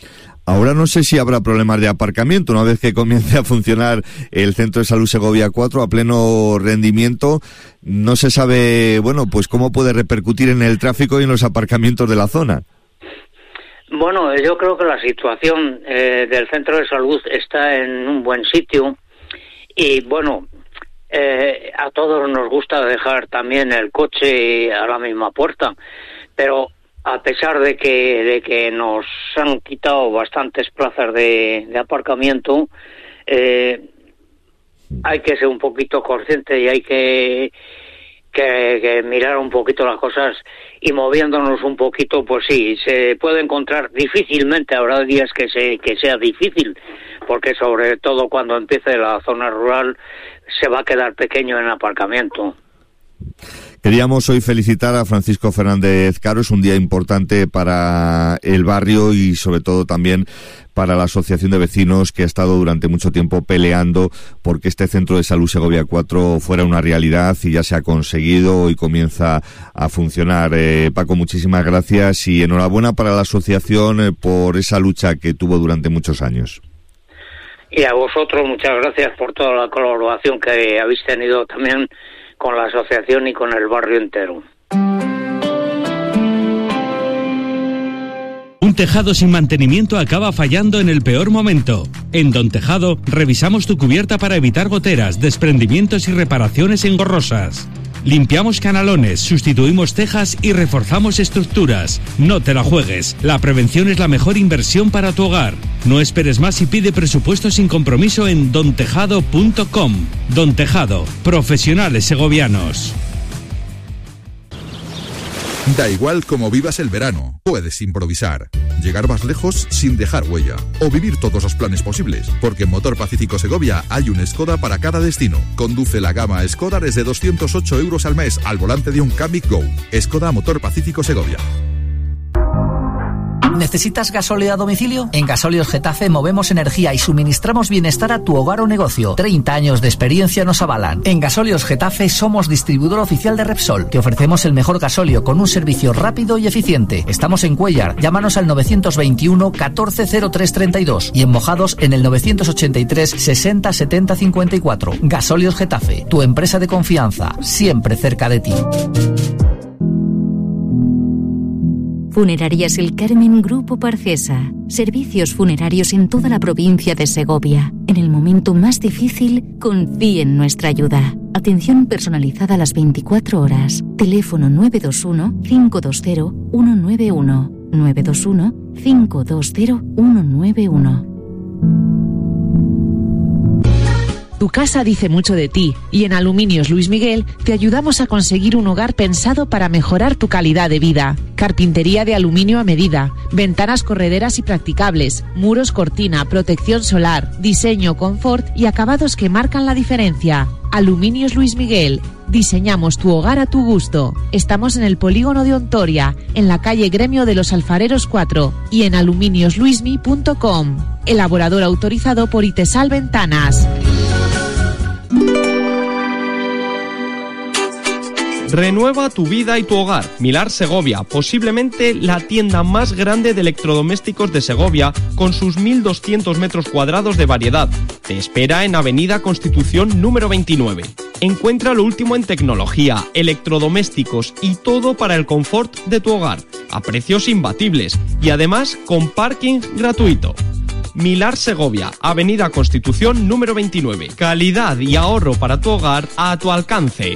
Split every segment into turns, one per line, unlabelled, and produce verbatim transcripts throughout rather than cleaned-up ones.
Ahora no sé si habrá problemas de aparcamiento una vez que comience a funcionar el Centro de Salud Segovia cuatro a pleno rendimiento. No se sabe, bueno, pues cómo puede repercutir en el tráfico y en los aparcamientos de la zona.
Bueno, yo creo que la situación eh, del Centro de Salud está en un buen sitio y, bueno, eh, a todos nos gusta dejar también el coche a la misma puerta, pero a pesar de que de que nos han quitado bastantes plazas de, de aparcamiento, eh, hay que ser un poquito consciente y hay que, que que mirar un poquito las cosas y moviéndonos un poquito, pues sí, se puede encontrar difícilmente, habrá días que se que sea difícil, porque sobre todo cuando empiece la zona rural se va a quedar pequeño en aparcamiento.
Queríamos hoy felicitar a Francisco Fernández Caro, es un día importante para el barrio y sobre todo también para la Asociación de Vecinos que ha estado durante mucho tiempo peleando porque este Centro de Salud Segovia cuatro fuera una realidad y ya se ha conseguido y comienza a funcionar. Eh, Paco, muchísimas gracias y enhorabuena para la asociación eh, por esa lucha que tuvo durante muchos años.
Y a vosotros muchas gracias por toda la colaboración que habéis tenido también con la asociación y con el barrio entero.
Un tejado sin mantenimiento acaba fallando en el peor momento. En Don Tejado revisamos tu cubierta para evitar goteras, desprendimientos y reparaciones engorrosas. Limpiamos canalones, sustituimos tejas y reforzamos estructuras. No te la juegues, la prevención es la mejor inversión para tu hogar. No esperes más y pide presupuesto sin compromiso en don tejado punto com. Don Tejado, profesionales segovianos.
Da igual cómo vivas el verano, puedes improvisar, llegar más lejos sin dejar huella o vivir todos los planes posibles, porque en Motor Pacífico Segovia hay un Skoda para cada destino. Conduce la gama Skoda desde doscientos ocho euros al mes al volante de un Kamiq Go. Skoda Motor Pacífico Segovia.
¿Necesitas gasóleo a domicilio? En Gasóleos Getafe movemos energía y suministramos bienestar a tu hogar o negocio. treinta años de experiencia nos avalan. En Gasóleos Getafe somos distribuidor oficial de Repsol. Te ofrecemos el mejor gasóleo con un servicio rápido y eficiente. Estamos en Cuéllar. Llámanos al novecientos veintiuno catorce cero tres treinta y dos y en Mojados en el novecientos ochenta y tres sesenta setenta cincuenta y cuatro. Gasóleos Getafe, tu empresa de confianza, siempre cerca de ti.
Funerarias El Carmen Grupo Parcesa. Servicios funerarios en toda la provincia de Segovia. En el momento más difícil, confíe en nuestra ayuda. Atención personalizada a las veinticuatro horas. Teléfono nueve dos uno cinco dos cero uno nueve uno. nueve dos uno cinco dos cero uno nueve uno.
Tu casa dice mucho de ti y en Aluminios Luis Miguel te ayudamos a conseguir un hogar pensado para mejorar tu calidad de vida. Carpintería de aluminio a medida, ventanas correderas y practicables, muros cortina, protección solar, diseño, confort y acabados que marcan la diferencia. Aluminios Luis Miguel. Diseñamos tu hogar a tu gusto. Estamos en el polígono de Ontoria, en la calle Gremio de los Alfareros cuatro y en aluminios luismi punto com. Elaborador autorizado por Itesal Ventanas.
Renueva tu vida y tu hogar. Milar Segovia, posiblemente la tienda más grande de electrodomésticos de Segovia, con sus mil doscientos metros cuadrados de variedad. Te espera en Avenida Constitución número veintinueve. Encuentra lo último en tecnología, electrodomésticos y todo para el confort de tu hogar, a precios imbatibles y además con parking gratuito. Milar Segovia, Avenida Constitución número veintinueve. Calidad y ahorro para tu hogar a tu alcance.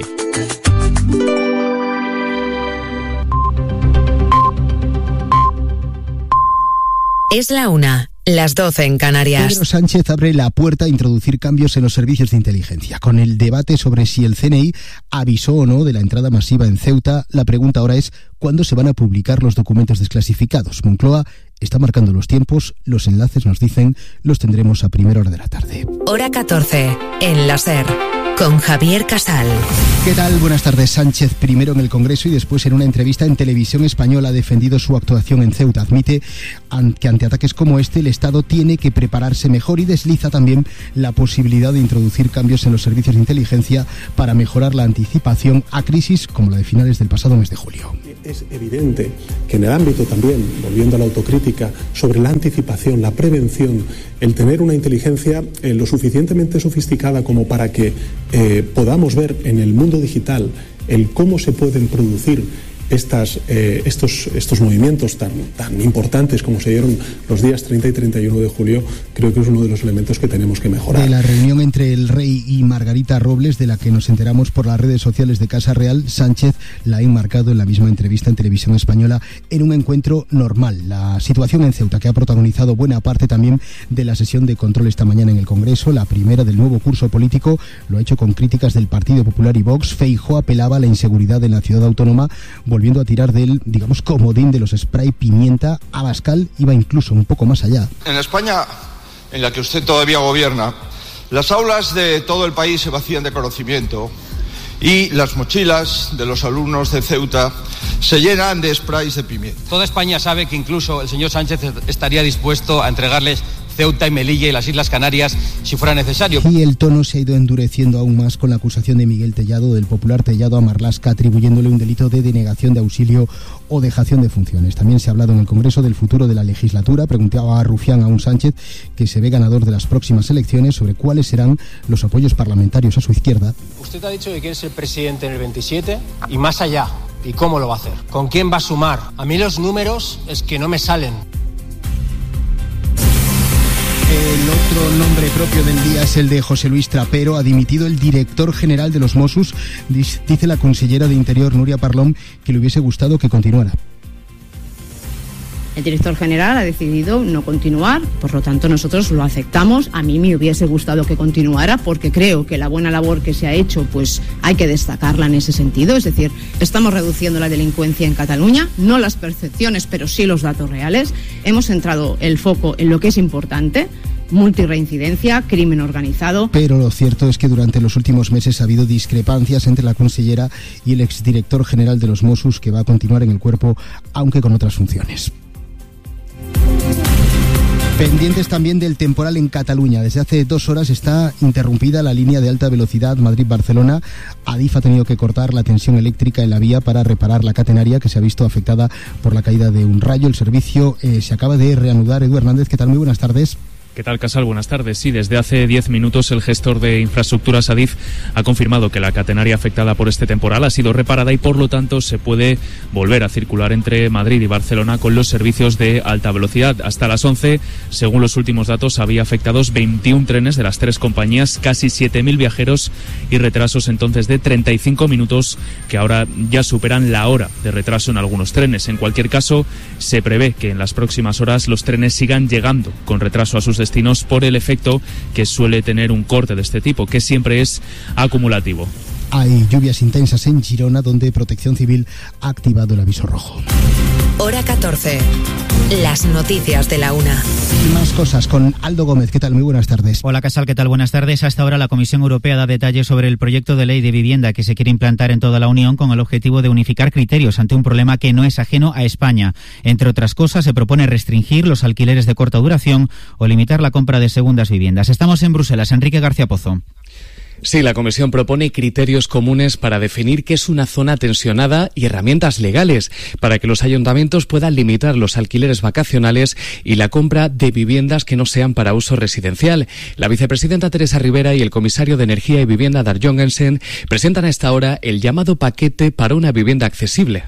Es la una, las doce en Canarias.
Pedro Sánchez abre la puerta a introducir cambios en los servicios de inteligencia. Con el debate sobre si el C N I avisó o no de la entrada masiva en Ceuta, la pregunta ahora es ¿cuándo se van a publicar los documentos desclasificados? Moncloa está marcando los tiempos, los enlaces nos dicen, los tendremos a primera hora de la tarde.
Hora catorce, en la SER, con Javier Casal.
¿Qué tal? Buenas tardes. Sánchez, primero en el Congreso y después en una entrevista en Televisión Española, ha defendido su actuación en Ceuta. Admite que ante ataques como este el Estado tiene que prepararse mejor y desliza también la posibilidad de introducir cambios en los servicios de inteligencia para mejorar la anticipación a crisis como la de finales del pasado mes de julio.
Es evidente que en el ámbito también, volviendo a la autocrítica, estadística, sobre la anticipación, la prevención, el tener una inteligencia eh, lo suficientemente sofisticada como para que eh, podamos ver en el mundo digital el cómo se pueden producir Estas, eh, estos, estos movimientos tan, tan importantes como se dieron los días treinta y treinta y uno de julio, creo que es uno de los elementos que tenemos que mejorar.
De la reunión entre el rey y Margarita Robles, de la que nos enteramos por las redes sociales de Casa Real, Sánchez la ha enmarcado en la misma entrevista en Televisión Española en un encuentro normal. La situación en Ceuta, que ha protagonizado buena parte también de la sesión de control esta mañana en el Congreso, la primera del nuevo curso político, lo ha hecho con críticas del Partido Popular y Vox. Feijóo apelaba a la inseguridad en la ciudad autónoma, volviendo a tirar del, digamos, comodín de los spray pimienta. Abascal iba incluso un poco más allá.
En la España en la que usted todavía gobierna, las aulas de todo el país se vacían de conocimiento y las mochilas de los alumnos de Ceuta se llenan de sprays de pimienta.
Toda España sabe que incluso el señor Sánchez estaría dispuesto a entregarles Ceuta y Melilla y las Islas Canarias si fuera necesario.
Y el tono se ha ido endureciendo aún más con la acusación de Miguel Tellado, del popular Tellado, a Marlaska, atribuyéndole un delito de denegación de auxilio o dejación de funciones. También se ha hablado en el Congreso del futuro de la legislatura. Preguntaba a Rufián a un Sánchez, que se ve ganador de las próximas elecciones, sobre cuáles serán los apoyos parlamentarios a su izquierda.
Usted ha dicho que quiere ser presidente en el veintisiete y más allá. ¿Y cómo lo va a hacer? ¿Con quién va a sumar? A mí los números es que no me salen.
El otro nombre propio del día es el de José Luis Trapero. Ha dimitido el director general de los Mossos. Dice la consellera de Interior, Núria Parlon, que le hubiese gustado que continuara.
El director general ha decidido no continuar, por lo tanto nosotros lo aceptamos. A mí me hubiese gustado que continuara porque creo que la buena labor que se ha hecho pues hay que destacarla en ese sentido. Es decir, estamos reduciendo la delincuencia en Cataluña, no las percepciones pero sí los datos reales. Hemos centrado el foco en lo que es importante: multirreincidencia, crimen organizado.
Pero lo cierto es que durante los últimos meses ha habido discrepancias entre la consellera y el exdirector general de los Mossos, que va a continuar en el cuerpo aunque con otras funciones. Pendientes también del temporal en Cataluña. Desde hace dos horas está interrumpida la línea de alta velocidad Madrid-Barcelona. Adif ha tenido que cortar la tensión eléctrica en la vía para reparar la catenaria, que se ha visto afectada por la caída de un rayo. El servicio eh, se acaba de reanudar. Edu Hernández, ¿qué tal? Muy buenas tardes.
¿Qué tal, Casal? Buenas tardes. Sí, desde hace diez minutos el gestor de infraestructuras Adif ha confirmado que la catenaria afectada por este temporal ha sido reparada y por lo tanto se puede volver a circular entre Madrid y Barcelona con los servicios de alta velocidad. Hasta las once, según los últimos datos, había afectados veintiún trenes de las tres compañías, casi siete mil viajeros y retrasos entonces de treinta y cinco minutos, que ahora ya superan la hora de retraso en algunos trenes. En cualquier caso, se prevé que en las próximas horas los trenes sigan llegando con retraso a sus destinos por el efecto que suele tener un corte de este tipo, que siempre es acumulativo.
Hay lluvias intensas en Girona, donde Protección Civil ha activado el aviso rojo.
Hora catorce. Las noticias de la una.
Y más cosas con Aldo Gómez. ¿Qué tal? Muy buenas tardes.
Hola, Casal. ¿Qué tal? Buenas tardes. Hasta ahora la Comisión Europea da detalles sobre el proyecto de ley de vivienda que se quiere implantar en toda la Unión con el objetivo de unificar criterios ante un problema que no es ajeno a España. Entre otras cosas, se propone restringir los alquileres de corta duración o limitar la compra de segundas viviendas. Estamos en Bruselas. Enrique García Pozo.
Sí, la Comisión propone criterios comunes para definir qué es una zona tensionada y herramientas legales para que los ayuntamientos puedan limitar los alquileres vacacionales y la compra de viviendas que no sean para uso residencial. La vicepresidenta Teresa Rivera y el comisario de Energía y Vivienda Dar Jongensen presentan a esta hora el llamado paquete para una vivienda accesible.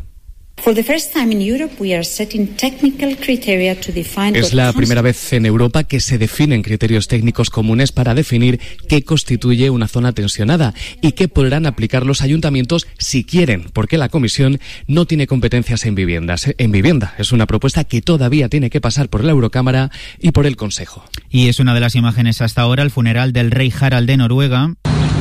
Es la primera vez en Europa que se definen criterios técnicos comunes para definir qué constituye una zona tensionada y qué podrán aplicar los ayuntamientos si quieren, porque la Comisión no tiene competencias en viviendas. En vivienda es una propuesta que todavía tiene que pasar por la Eurocámara y por el Consejo.
Y es una de las imágenes hasta ahora, el funeral del rey Harald de Noruega.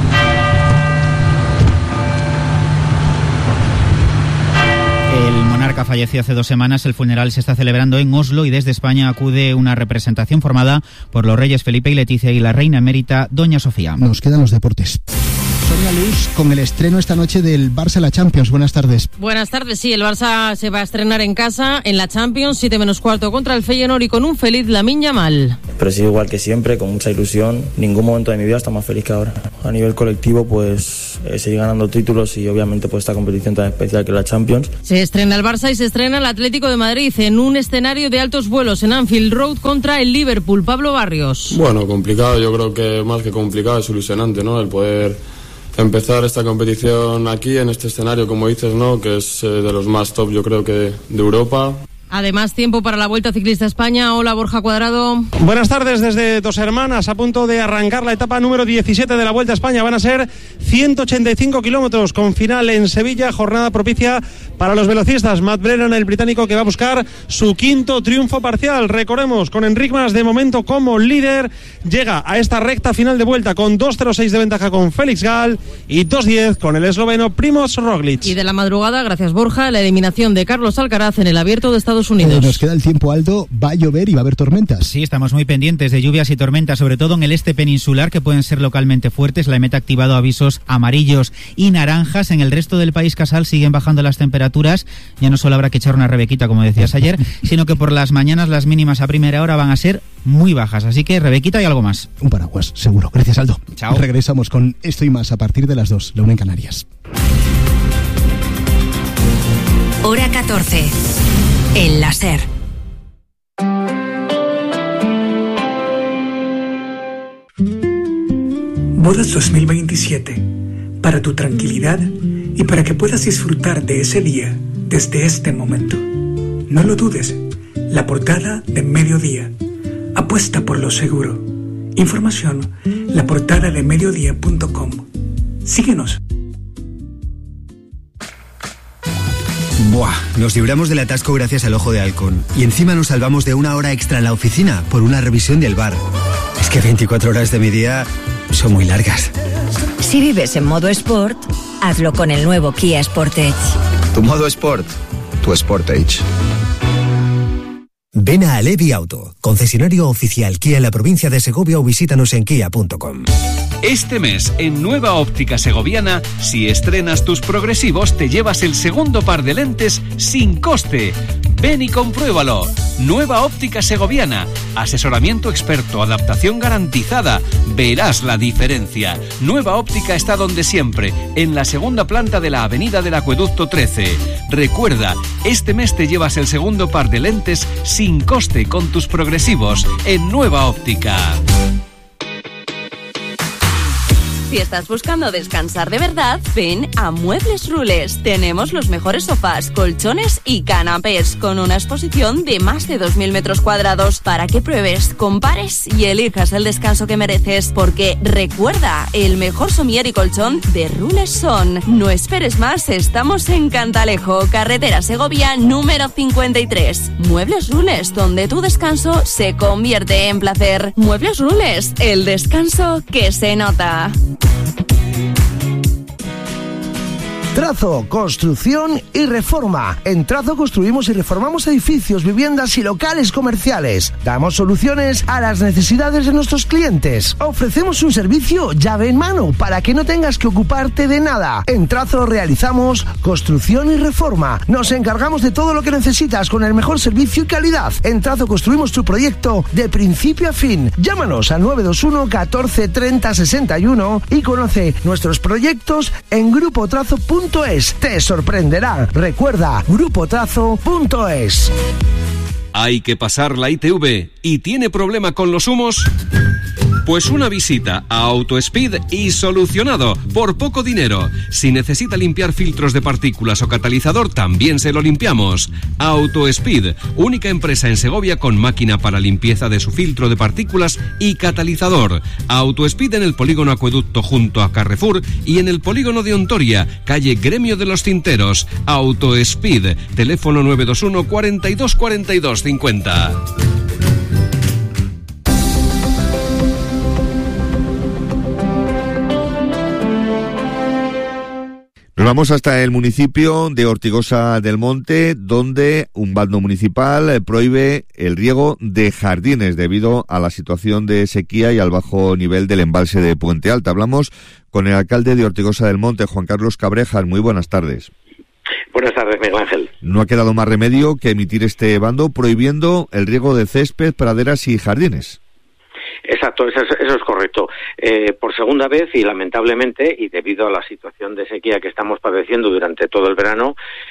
El monarca falleció hace dos semanas. El funeral se está celebrando en Oslo y desde España acude una representación formada por los reyes Felipe y Leticia y la reina emérita Doña Sofía.
Nos quedan los deportes. Sonia Luz, con el estreno esta noche del Barça en la Champions. Buenas tardes.
Buenas tardes, sí, el Barça se va a estrenar en casa en la Champions, siete menos cuarto contra el Feyenoord y con un feliz Lamine Yamal. pero sí igual que siempre, con mucha ilusión. Ningún momento de mi vida está más feliz que ahora. A nivel colectivo, pues eh, seguir ganando títulos y obviamente pues esta competición tan especial que es la Champions.
Se estrena el Barça y se estrena el Atlético de Madrid en un escenario de altos vuelos en Anfield Road contra el Liverpool. Pablo Barrios.
Bueno, complicado, yo creo que más que complicado es ilusionante, ¿no? El poder empezar esta competición aquí en este escenario, como dices, ¿no? Que es eh, de los más top, yo creo que de, de Europa.
Además, tiempo para la Vuelta Ciclista España. Hola, Borja Cuadrado.
Buenas tardes desde Dos Hermanas, a punto de arrancar la etapa número diecisiete de la Vuelta a España. Van a ser ciento ochenta y cinco kilómetros con final en Sevilla, jornada propicia para los velocistas. Matt Brennan, el británico, que va a buscar su quinto triunfo parcial. Recordemos, con Enric Mas de momento como líder, llega a esta recta final de vuelta con dos cero seis de ventaja con Félix Gall y dos diez con el esloveno Primož Roglic.
Y de la madrugada, gracias Borja, la eliminación de Carlos Alcaraz en el Abierto de Estados Unidos.
Nos queda el tiempo, Aldo, va a llover y va a haber tormentas.
Sí, estamos muy pendientes de lluvias y tormentas, sobre todo en el este peninsular, que pueden ser localmente fuertes. La EMET ha activado avisos amarillos y naranjas. En el resto del país, Casal, siguen bajando las temperaturas. Ya no solo habrá que echar una rebequita, como decías ayer, sino que por las mañanas las mínimas a primera hora van a ser muy bajas. Así que rebequita y algo más.
Un paraguas, seguro. Gracias, Aldo.
Chao.
Regresamos con esto y más a partir de las dos, la una en Canarias.
Hora catorce. El láser.
Bodas dos mil veintisiete. Para tu tranquilidad y para que puedas disfrutar de ese día desde este momento. No lo dudes. La portada de Mediodía. Apuesta por lo seguro. Información, la portada de mediodía punto com. Síguenos.
Buah, nos libramos del atasco gracias al Ojo de Halcón. Y encima nos salvamos de una hora extra en la oficina por una revisión del bar. Es que veinticuatro horas de mi día son muy largas.
Si vives en modo Sport, hazlo con el nuevo Kia Sportage.
Tu modo Sport, tu Sportage.
Ven a Alevi Auto, concesionario oficial Kia en la provincia de Segovia, o visítanos en kia punto com.
Este mes, en Nueva Óptica Segoviana, si estrenas tus progresivos, te llevas el segundo par de lentes sin coste. Ven y compruébalo. Nueva Óptica Segoviana. Asesoramiento experto, adaptación garantizada. Verás la diferencia. Nueva Óptica está donde siempre, en la segunda planta de la Avenida del Acueducto trece. Recuerda, este mes te llevas el segundo par de lentes sin coste con tus progresivos en Nueva Óptica.
Si estás buscando descansar de verdad, ven a Muebles Rules. Tenemos los mejores sofás, colchones y canapés, con una exposición de más de dos mil metros cuadrados para que pruebes, compares y elijas el descanso que mereces. Porque recuerda, el mejor somier y colchón de Rules son. No esperes más, estamos en Cantalejo, carretera Segovia número cincuenta y tres. Muebles Rules, donde tu descanso se convierte en placer. Muebles Rules, el descanso que se nota.
Trazo, construcción y reforma. En Trazo construimos y reformamos edificios, viviendas y locales comerciales. Damos soluciones a las necesidades de nuestros clientes. Ofrecemos un servicio llave en mano para que no tengas que ocuparte de nada. En Trazo realizamos construcción y reforma. Nos encargamos de todo lo que necesitas con el mejor servicio y calidad. En Trazo construimos tu proyecto de principio a fin. Llámanos al nueve dos uno catorce treinta sesenta y uno y conoce nuestros proyectos en grupo trazo punto es. Te sorprenderá. Recuerda, grupo trazo punto es.
¿Hay que pasar la I T V y tiene problema con los humos? Pues una visita a AutoSpeed y solucionado, por poco dinero. Si necesita limpiar filtros de partículas o catalizador, también se lo limpiamos. AutoSpeed, única empresa en Segovia con máquina para limpieza de su filtro de partículas y catalizador. AutoSpeed en el polígono Acueducto junto a Carrefour y en el polígono de Ontoria, calle Gremio de los Tinteros. AutoSpeed, teléfono nueve dos uno cuarenta y dos cuarenta y dos cincuenta.
Nos vamos hasta el municipio de Ortigosa del Monte, donde un bando municipal prohíbe el riego de jardines debido a la situación de sequía y al bajo nivel del embalse de Puente Alta. Hablamos con el alcalde de Ortigosa del Monte, Juan Carlos Cabrejas. Muy buenas tardes.
Buenas tardes, Miguel Ángel.
No ha quedado más remedio que emitir este bando prohibiendo el riego de césped, praderas y jardines.
Exacto, eso es, eso es correcto. Eh, por segunda vez y lamentablemente, y debido a la situación de sequía que estamos padeciendo durante todo el verano,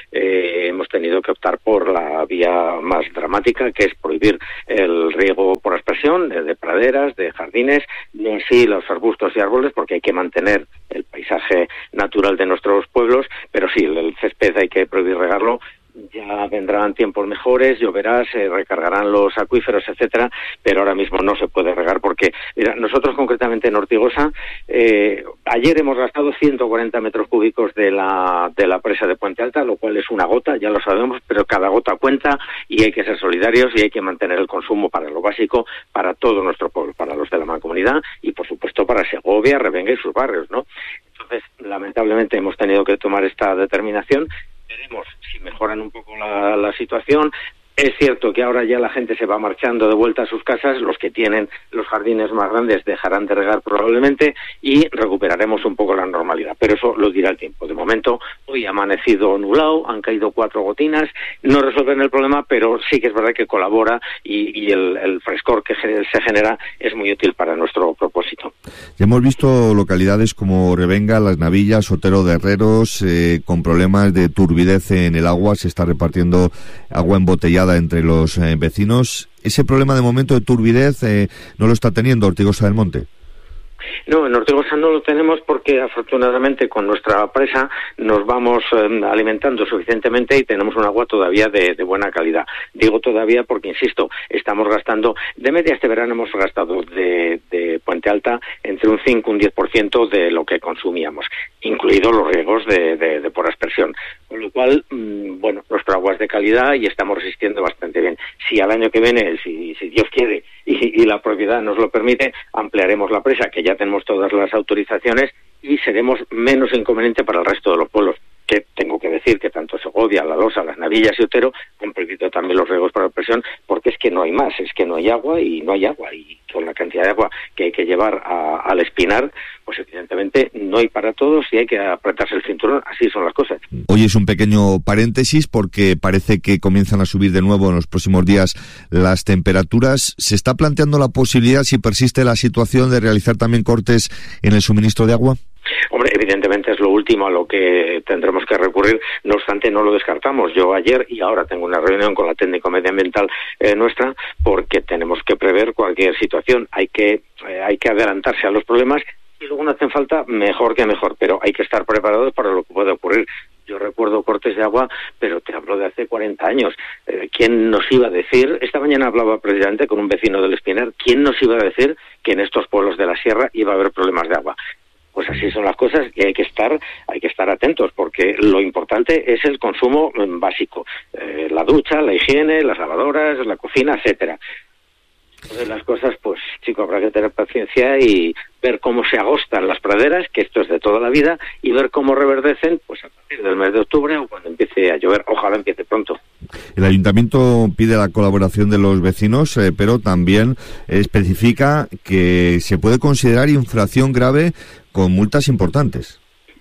eh, hemos tenido que optar por la vía más dramática, que es prohibir el riego por aspersión de, de praderas, de jardines, no así los arbustos y árboles, porque hay que mantener el paisaje natural de nuestros pueblos, pero sí, el, el césped hay que prohibir regarlo. Ya vendrán tiempos mejores, lloverá, se recargarán los acuíferos, etcétera, pero ahora mismo no se puede regar porque, mira, nosotros concretamente en Ortigosa, eh, ayer hemos gastado ciento cuarenta metros cúbicos de la de la presa de Puente Alta, lo cual es una gota, ya lo sabemos, pero cada gota cuenta y hay que ser solidarios y hay que mantener el consumo para lo básico, para todo nuestro pueblo, para los de la Mancomunidad y, por supuesto, para Segovia, Revenga y sus barrios, ¿no? Entonces, lamentablemente hemos tenido que tomar esta determinación. Veremos si mejoran un poco la, la situación. Es cierto que ahora ya la gente se va marchando de vuelta a sus casas, los que tienen los jardines más grandes dejarán de regar probablemente y recuperaremos un poco la normalidad, pero eso lo dirá el tiempo. De momento, hoy ha amanecido nublado, han caído cuatro gotinas, no resuelven el problema, pero sí que es verdad que colabora y, y el, el frescor que se genera es muy útil para nuestro propósito.
Ya hemos visto localidades como Revenga, Las Navillas, Otero de Herreros, eh, con problemas de turbidez en el agua, se está repartiendo agua embotellada entre los eh, vecinos. ¿Ese problema de momento de turbidez eh, no lo está teniendo Ortigosa del Monte?
No, en Ortigosa no lo tenemos porque afortunadamente con nuestra presa nos vamos eh, alimentando suficientemente y tenemos un agua todavía de, de buena calidad. Digo todavía porque, insisto, estamos gastando, de media este verano hemos gastado de, de Puente Alta entre un cinco y un diez por ciento de lo que consumíamos, incluidos los riegos de, de, de por aspersión. Con lo cual, mmm, bueno, nuestro agua es de calidad y estamos resistiendo bastante bien. Si al año que viene, si, si Dios quiere y, y la propiedad nos lo permite, ampliaremos la presa, que ya tenemos todas las autorizaciones y seremos menos inconveniente para el resto de los pueblos, que tengo que decir que tanto Segovia, La Losa, Las Navillas y Otero han prohibido también los riegos por presión, porque es que no hay más, es que no hay agua y no hay agua, y con la cantidad de agua que hay que llevar a, al Espinar, pues evidentemente no hay para todos y hay que apretarse el cinturón, así son las cosas.
Hoy es un pequeño paréntesis porque parece que comienzan a subir de nuevo en los próximos días las temperaturas. ¿Se está planteando la posibilidad, si persiste la situación, de realizar también cortes en el suministro de agua?
Hombre, evidentemente es lo último a lo que tendremos que recurrir, no obstante no lo descartamos. Yo ayer y ahora tengo una reunión con la técnico medioambiental eh, nuestra porque tenemos que prever cualquier situación, hay que, eh, hay que adelantarse a los problemas y luego no hacen falta, mejor que mejor, pero hay que estar preparados para lo que puede ocurrir. Yo recuerdo cortes de agua, pero te hablo de hace cuarenta años. Eh, ¿Quién nos iba a decir? Esta mañana hablaba precisamente con un vecino del Espinar. ¿Quién nos iba a decir que en estos pueblos de la sierra iba a haber problemas de agua? Pues así son las cosas y hay que estar, hay que estar atentos porque lo importante es el consumo básico, eh, la ducha, la higiene, las lavadoras, la cocina, etcétera. Entonces las cosas, pues chico, habrá que tener paciencia y ver cómo se agostan las praderas, que esto es de toda la vida, y ver cómo reverdecen, pues a partir del mes de octubre o cuando empiece a llover. Ojalá empiece pronto.
El ayuntamiento pide la colaboración de los vecinos, eh, pero también especifica que se puede considerar infracción grave con multas importantes.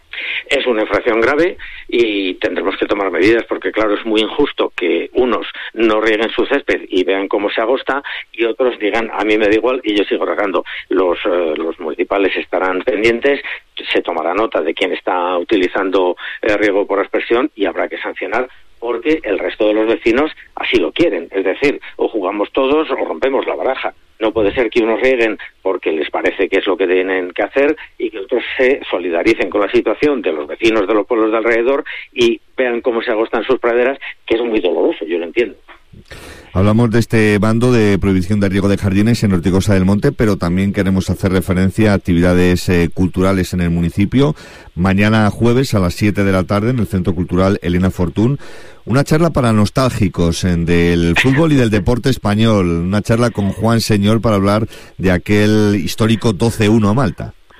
Es una infracción grave y tendremos que tomar medidas porque, claro, es muy injusto que unos no rieguen su césped y vean cómo se agosta y otros digan, a mí me da igual y yo sigo regando. Los, eh, los municipales estarán pendientes, se tomará nota de quién está utilizando eh, riego por aspersión y habrá que sancionar porque el resto de los vecinos así lo quieren. Es decir, o jugamos todos o rompemos la baraja. No puede ser que unos rieguen porque les parece que es lo que tienen que hacer y que otros se solidaricen con la situación de los vecinos de los pueblos de alrededor y vean cómo se agostan sus praderas, que es muy doloroso, yo lo entiendo.
Hablamos de este bando de prohibición de riego de jardines en Ortigosa del Monte, pero también queremos hacer referencia a actividades eh, culturales en el municipio. Mañana jueves a las siete de la tarde en el Centro Cultural Elena Fortún, una charla para nostálgicos eh, del fútbol y del deporte español, una charla con Juan Señor para hablar de aquel histórico doce uno a Malta.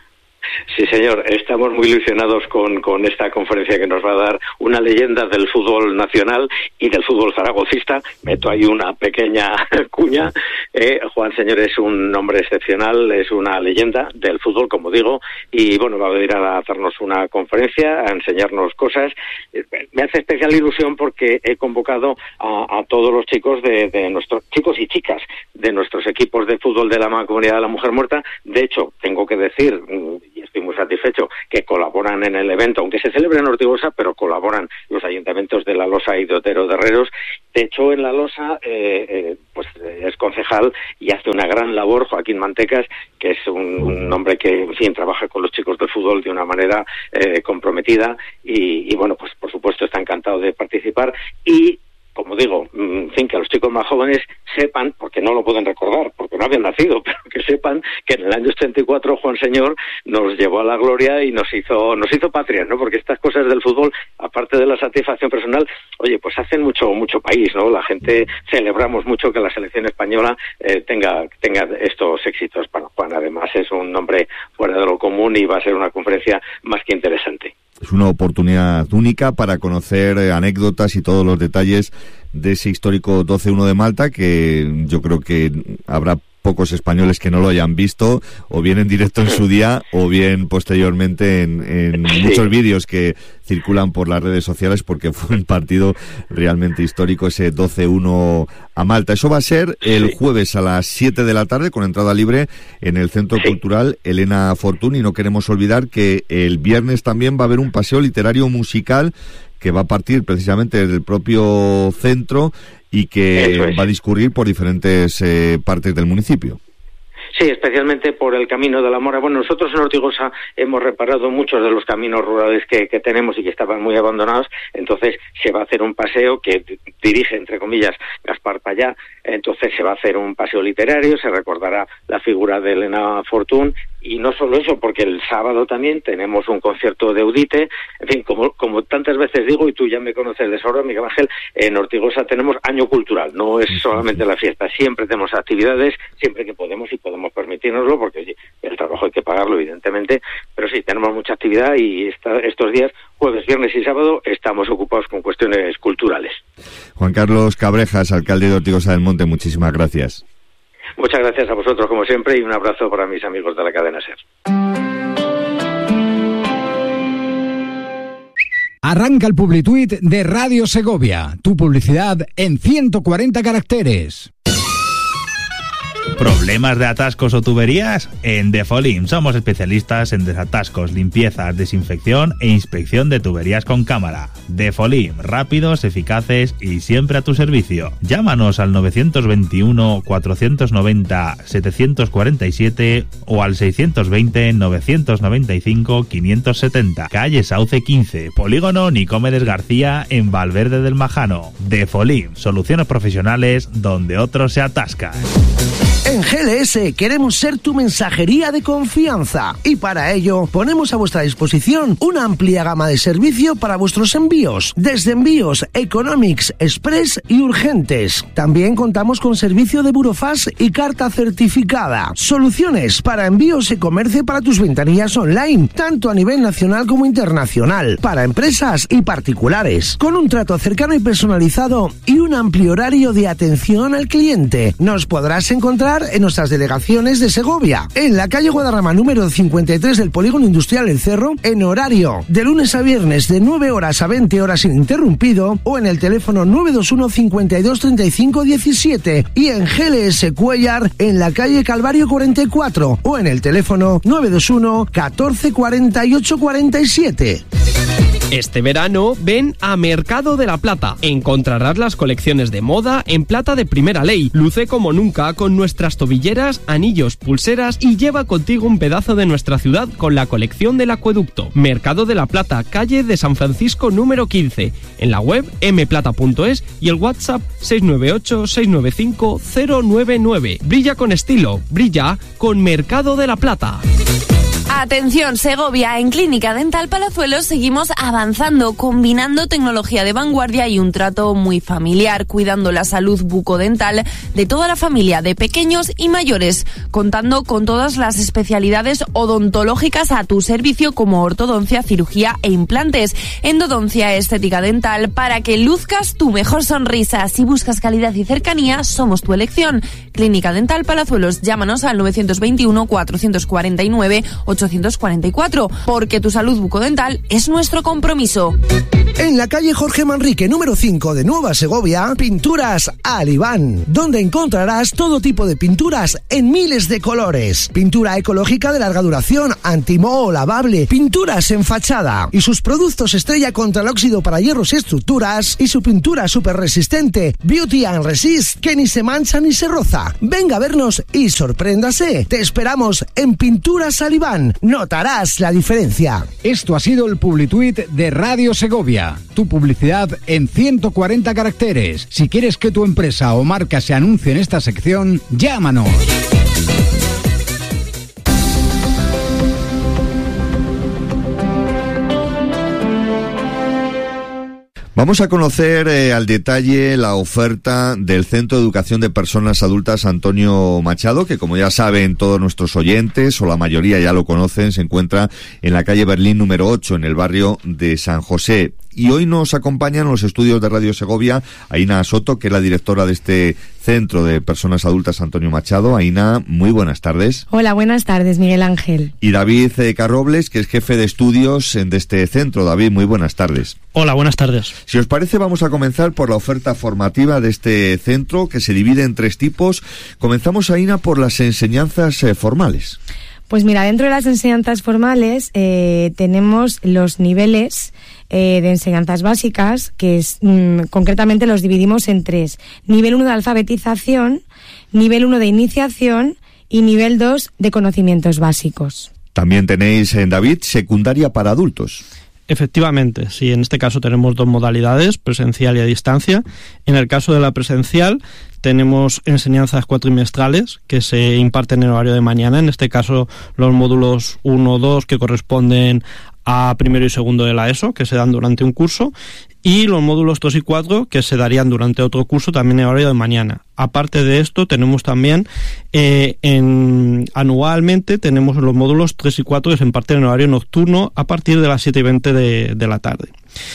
Sí, señor. Estamos muy ilusionados con, con esta conferencia que nos va a dar una leyenda del fútbol nacional y del fútbol zaragocista. Meto ahí una pequeña cuña. Eh, Juan Señor es un hombre excepcional, es una leyenda del fútbol, como digo, y bueno, va a venir a darnos una conferencia, a enseñarnos cosas. Me hace especial ilusión porque he convocado a, a todos los chicos de, de nuestros chicos y chicas de nuestros equipos de fútbol de la Mancomunidad de la Mujer Muerta. De hecho, tengo que decir, y estoy muy satisfecho, que colaboran en el evento, aunque se celebra en Ortigosa, pero colaboran los ayuntamientos de La Losa y de Otero de Herreros. De hecho, en La Losa eh, eh, pues es concejal y hace una gran labor Joaquín Mantecas, que es un, un hombre que, en fin, trabaja con los chicos del fútbol de una manera eh, comprometida y, y, bueno, pues por supuesto está encantado de participar y, como digo, en fin, que los chicos más jóvenes sepan, porque no lo pueden recordar, porque no habían nacido, pero que sepan que en el año ochenta y cuatro Juan Señor nos llevó a la gloria y nos hizo nos hizo patria, ¿no? Porque estas cosas del fútbol, aparte de la satisfacción personal, oye, pues hacen mucho mucho país, ¿no? La gente celebramos mucho que la selección española eh, tenga tenga estos éxitos. Bueno, Juan además es un hombre fuera de lo común y va a ser una conferencia más que interesante.
Es una oportunidad única para conocer eh, anécdotas y todos los detalles de ese histórico doce uno de Malta, que yo creo que habrá pocos españoles que no lo hayan visto, o bien en directo en su día, o bien posteriormente en, en sí. muchos vídeos que circulan por las redes sociales, porque fue un partido realmente histórico, ese doce uno a Malta. Eso va a ser el sí. jueves a las siete de la tarde, con entrada libre en el Centro sí. Cultural Elena Fortuny, y no queremos olvidar que el viernes también va a haber un paseo literario musical que va a partir precisamente del propio centro y que es. va a discurrir por diferentes eh, partes del municipio.
Sí, especialmente por el Camino de la Mora. Bueno, nosotros en Ortigosa hemos reparado muchos de los caminos rurales que, que tenemos y que estaban muy abandonados, entonces se va a hacer un paseo que dirige, entre comillas, Gaspar Payá, entonces se va a hacer un paseo literario, se recordará la figura de Elena Fortuny, y no solo eso, porque el sábado también tenemos un concierto de Udite. En fin, como, como tantas veces digo, y tú ya me conoces de sobra, Miguel Ángel, en Ortigosa tenemos año cultural, no es solamente la fiesta, siempre tenemos actividades, siempre que podemos y podemos permitirnoslo, porque oye, el trabajo hay que pagarlo, evidentemente, pero sí, tenemos mucha actividad y esta, estos días, jueves, viernes y sábado, estamos ocupados con cuestiones culturales.
Juan Carlos Cabrejas, alcalde de Ortigosa del Monte, muchísimas gracias.
Muchas gracias a vosotros, como siempre, y un abrazo para mis amigos de la cadena SER.
Arranca el Publituit de Radio Segovia. Tu publicidad en ciento cuarenta caracteres.
¿Problemas de atascos o tuberías? En Defolim somos especialistas en desatascos, limpiezas, desinfección e inspección de tuberías con cámara. Defolim, rápidos, eficaces y siempre a tu servicio. Llámanos al nueve dos uno, cuatro nueve cero, siete cuatro siete o al seis dos cero, nueve nueve cinco, cinco siete cero. Calle Sauce quince, Polígono Nicomedes García, en Valverde del Majano. Defolim, soluciones profesionales donde otros se atascan.
En G L S queremos ser tu mensajería de confianza y para ello ponemos a vuestra disposición una amplia gama de servicio para vuestros envíos, desde envíos economics, express y urgentes. También contamos con servicio de burofax y carta certificada. Soluciones para envíos y comercio para tus ventanillas online, tanto a nivel nacional como internacional, para empresas y particulares, con un trato cercano y personalizado y un amplio horario de atención al cliente. Nos podrás encontrar en nuestras delegaciones de Segovia, en la calle Guadarrama número cincuenta y tres del Polígono Industrial El Cerro, en horario de lunes a viernes de nueve horas a veinte horas ininterrumpido, o en el teléfono nueve dos uno, cincuenta y dos, treinta y cinco, diecisiete, y en G L S Cuellar en la calle Calvario cuarenta y cuatro, o en el teléfono nueve dos uno, catorce, cuarenta y ocho, cuarenta y siete.
Este verano ven a Mercado de la Plata. Encontrarás las colecciones de moda en plata de primera ley. Luce como nunca con nuestras tobilleras, anillos, pulseras y lleva contigo un pedazo de nuestra ciudad con la colección del acueducto. Mercado de la Plata, calle de San Francisco número quince. En la web eme plata punto es y el WhatsApp seis nueve ocho, seis nueve cinco, cero nueve nueve. Brilla con estilo, brilla con Mercado de la Plata.
Atención, Segovia, en Clínica Dental Palazuelos seguimos avanzando, combinando tecnología de vanguardia y un trato muy familiar, cuidando la salud bucodental de toda la familia, de pequeños y mayores, contando con todas las especialidades odontológicas a tu servicio como ortodoncia, cirugía e implantes, endodoncia, estética dental, para que luzcas tu mejor sonrisa. Si buscas calidad y cercanía, somos tu elección. Clínica Dental Palazuelos, llámanos al nueve dos uno, cuatro cuatro nueve, ocho cuatro cuatro, porque tu salud bucodental es nuestro compromiso.
En la calle Jorge Manrique, número cinco de Nueva Segovia, Pinturas Alibán, donde encontrarás todo tipo de pinturas en miles de colores. Pintura ecológica de larga duración, antimoho, lavable, pinturas en fachada y sus productos estrella contra el óxido para hierros y estructuras, y su pintura súper resistente, Beauty and Resist, que ni se mancha ni se roza. Venga a vernos y sorpréndase. Te esperamos en Pinturas Alibán. Notarás la diferencia.
Esto ha sido el Publituit de Radio Segovia. Tu publicidad en ciento cuarenta caracteres. Si quieres que tu empresa o marca se anuncie en esta sección, llámanos.
Vamos a conocer eh, al detalle la oferta del Centro de Educación de Personas Adultas Antonio Machado, que como ya saben todos nuestros oyentes, o la mayoría ya lo conocen, se encuentra en la calle Berlín número ocho, en el barrio de San José. Y hoy nos acompañan en los estudios de Radio Segovia Aina Soto, que es la directora de este Centro de Personas Adultas Antonio Machado. Aina, muy buenas tardes.
Hola, buenas tardes, Miguel Ángel.
Y David eh, Carrobles, que es jefe de estudios de este centro. David, muy buenas tardes.
Hola, buenas tardes.
Si os parece, vamos a comenzar por la oferta formativa de este centro, que se divide en tres tipos. Comenzamos, Aina, por las enseñanzas eh, formales.
Pues mira, dentro de las enseñanzas formales eh, tenemos los niveles eh, de enseñanzas básicas, que es, mm, concretamente los dividimos en tres. Nivel uno de alfabetización, nivel uno de iniciación y nivel dos de conocimientos básicos.
También tenéis, en David, secundaria para adultos.
Efectivamente, sí, en este caso tenemos dos modalidades, presencial y a distancia. En el caso de la presencial tenemos enseñanzas cuatrimestrales que se imparten en horario de mañana, en este caso los módulos uno, dos, que corresponden a primero y segundo de la ESO, que se dan durante un curso, y los módulos dos y cuatro, que se darían durante otro curso también en horario de mañana. Aparte de esto, tenemos también, eh, en, anualmente, tenemos los módulos tres y cuatro que se imparten en horario nocturno a partir de las siete y veinte de, de la tarde.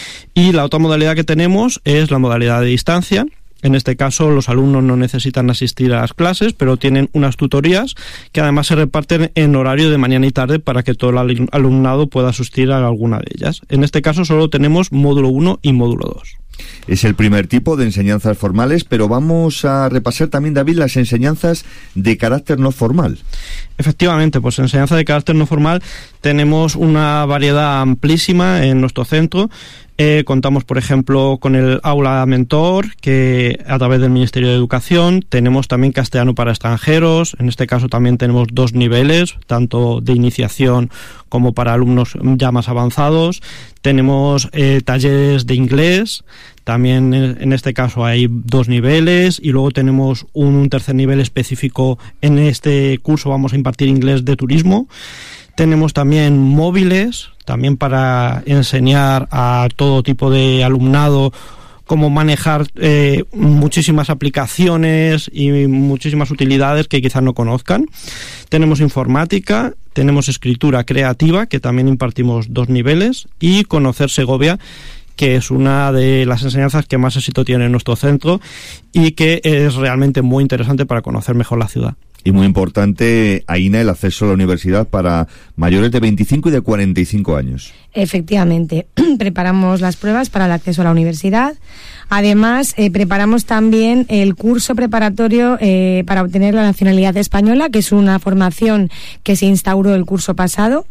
Y la otra modalidad que tenemos es la modalidad de distancia. En este caso, los alumnos no necesitan asistir a las clases, pero tienen unas tutorías que además se reparten en horario de mañana y tarde para que todo el alumnado pueda asistir a alguna de ellas. En este caso, solo tenemos módulo uno y módulo dos.
Es el primer tipo de enseñanzas formales, pero vamos a repasar también, David, las enseñanzas de carácter no formal.
Efectivamente, pues en enseñanza de carácter no formal tenemos una variedad amplísima en nuestro centro. Eh, contamos, por ejemplo, con el aula mentor, que a través del Ministerio de Educación tenemos también castellano para extranjeros. En este caso también tenemos dos niveles, tanto de iniciación como para alumnos ya más avanzados. Tenemos eh, talleres de inglés, también en este caso hay dos niveles, y luego tenemos un, un tercer nivel específico. En este curso vamos a impartir inglés de turismo. Tenemos también móviles, también para enseñar a todo tipo de alumnado cómo manejar eh, muchísimas aplicaciones y muchísimas utilidades que quizás no conozcan. Tenemos informática, tenemos escritura creativa, que también impartimos dos niveles, y conocer Segovia, que es una de las enseñanzas que más éxito tiene en nuestro centro y que es realmente muy interesante para conocer mejor la ciudad.
Y muy importante, Aina, el acceso a la universidad para mayores de veinticinco y de cuarenta y cinco años.
Efectivamente, preparamos las pruebas para el acceso a la universidad. Además, eh, preparamos también el curso preparatorio eh, para obtener la nacionalidad española, que es una formación que se instauró el curso pasado.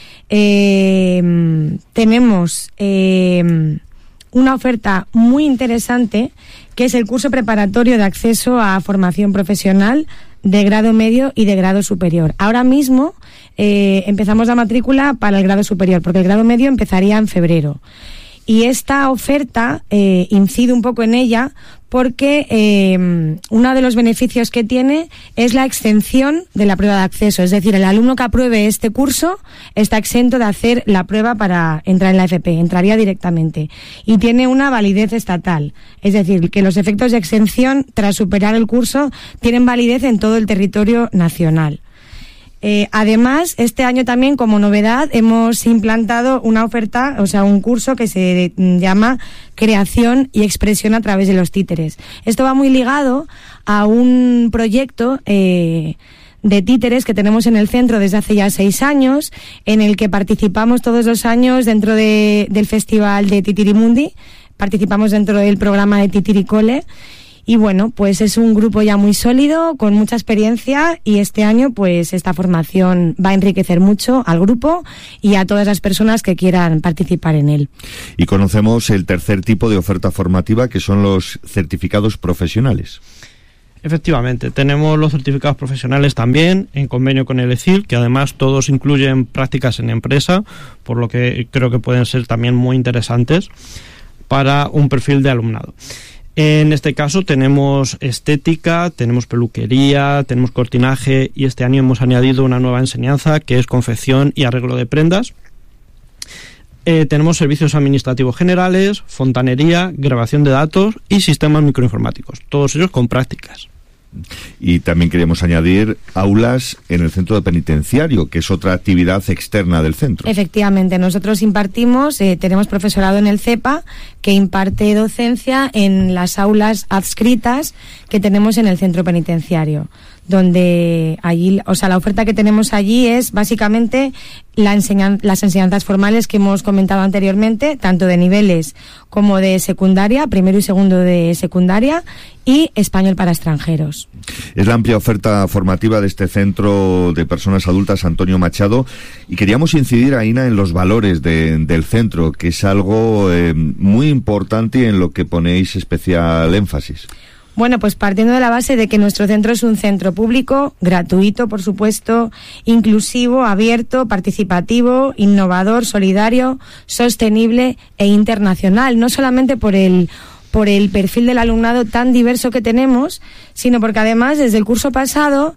Eh, tenemos eh, una oferta muy interesante, que es el curso preparatorio de acceso a formación profesional de grado medio y de grado superior. Ahora mismo eh, empezamos la matrícula para el grado superior, porque el grado medio empezaría en febrero. Y esta oferta eh, incide un poco en ella porque eh, uno de los beneficios que tiene es la exención de la prueba de acceso. Es decir, el alumno que apruebe este curso está exento de hacer la prueba para entrar en la F P, entraría directamente. Y tiene una validez estatal. Es decir, que los efectos de exención tras superar el curso tienen validez en todo el territorio nacional. Eh, además, este año también, como novedad, hemos implantado una oferta, o sea, un curso que se llama Creación y Expresión a través de los títeres. Esto va muy ligado a un proyecto eh, de títeres que tenemos en el centro desde hace ya seis años, en el que participamos todos los años dentro de, del Festival de Titirimundi, participamos dentro del programa de Titiricole. Y bueno, pues es un grupo ya muy sólido, con mucha experiencia, y este año pues esta formación va a enriquecer mucho al grupo y a todas las personas que quieran participar en él.
Y conocemos el tercer tipo de oferta formativa, que son los certificados profesionales.
Efectivamente, tenemos los certificados profesionales también en convenio con el E C I L, que además todos incluyen prácticas en empresa, por lo que creo que pueden ser también muy interesantes para un perfil de alumnado. En este caso tenemos estética, tenemos peluquería, tenemos cortinaje, y este año hemos añadido una nueva enseñanza que es confección y arreglo de prendas. Eh, tenemos servicios administrativos generales, fontanería, grabación de datos y sistemas microinformáticos, todos ellos con prácticas.
Y también queremos añadir aulas en el centro de penitenciario, que es otra actividad externa del centro.
Efectivamente, nosotros impartimos, eh, tenemos profesorado en el CEPA que imparte docencia en las aulas adscritas que tenemos en el centro penitenciario, donde allí, o sea, la oferta que tenemos allí es básicamente la enseñan, las enseñanzas formales que hemos comentado anteriormente, tanto de niveles como de secundaria, primero y segundo de secundaria, y español para extranjeros.
Es la amplia oferta formativa de este centro de personas adultas Antonio Machado, y queríamos incidir, Aina, en los valores de, del centro, que es algo eh, muy importante y en lo que ponéis especial énfasis.
Bueno, pues partiendo de la base de que nuestro centro es un centro público, gratuito, por supuesto, inclusivo, abierto, participativo, innovador, solidario, sostenible e internacional, no solamente por el por el perfil del alumnado tan diverso que tenemos, sino porque además desde el curso pasado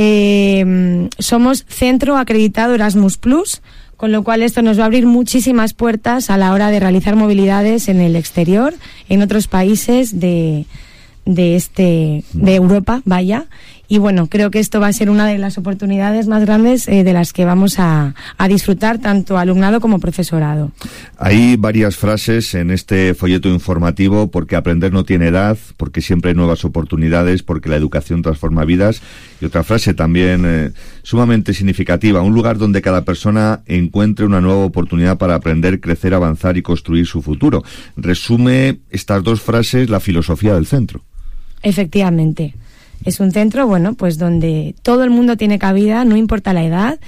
eh, somos centro acreditado Erasmus Plus, con lo cual esto nos va a abrir muchísimas puertas a la hora de realizar movilidades en el exterior, en otros países de de este de Europa, vaya. Y bueno, creo que esto va a ser una de las oportunidades más grandes eh, de las que vamos a, a disfrutar, tanto alumnado como profesorado.
Hay varias frases en este folleto informativo: porque aprender no tiene edad, porque siempre hay nuevas oportunidades, porque la educación transforma vidas. Y otra frase también eh, sumamente significativa: un lugar donde cada persona encuentre una nueva oportunidad para aprender, crecer, avanzar y construir su futuro. Resume estas dos frases la filosofía del centro.
Efectivamente. Es un centro, bueno, pues donde todo el mundo tiene cabida, no importa la edad,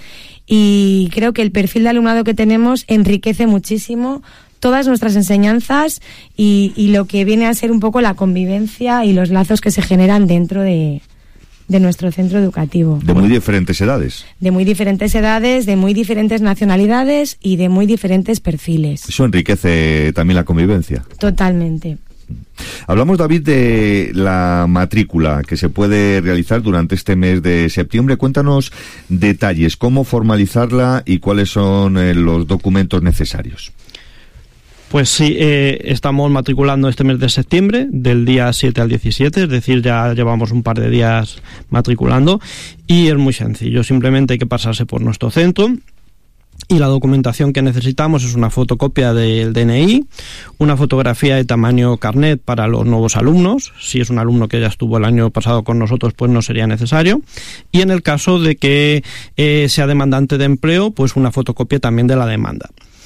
y creo que el perfil de alumnado que tenemos enriquece muchísimo todas nuestras enseñanzas y, y lo que viene a ser un poco la convivencia y los lazos que se generan dentro de, de nuestro centro educativo.
De muy diferentes edades.
De muy diferentes edades, de muy diferentes nacionalidades y de muy diferentes perfiles.
Eso enriquece también la convivencia.
Totalmente.
Hablamos, David, de la matrícula que se puede realizar durante este mes de septiembre. Cuéntanos detalles, cómo formalizarla y cuáles son eh, los documentos necesarios.
Pues sí, eh, estamos matriculando este mes de septiembre, del día siete al diecisiete, es decir, ya llevamos un par de días matriculando, y es muy sencillo, simplemente hay que pasarse por nuestro centro. Y la documentación que necesitamos es una fotocopia del D N I, una fotografía de tamaño carnet para los nuevos alumnos. Si es un alumno que ya estuvo el año pasado con nosotros, pues no sería necesario. Y en el caso de que eh, sea demandante de empleo, pues una fotocopia también de la demanda.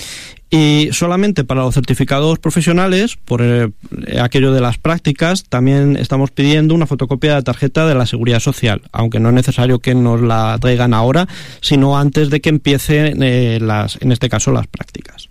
Y solamente para los certificados profesionales, por eh, aquello de las prácticas, también estamos pidiendo una fotocopia de la tarjeta de la Seguridad Social, aunque no es necesario que nos la traigan ahora, sino antes de que empiecen, eh, las, en este caso, las prácticas.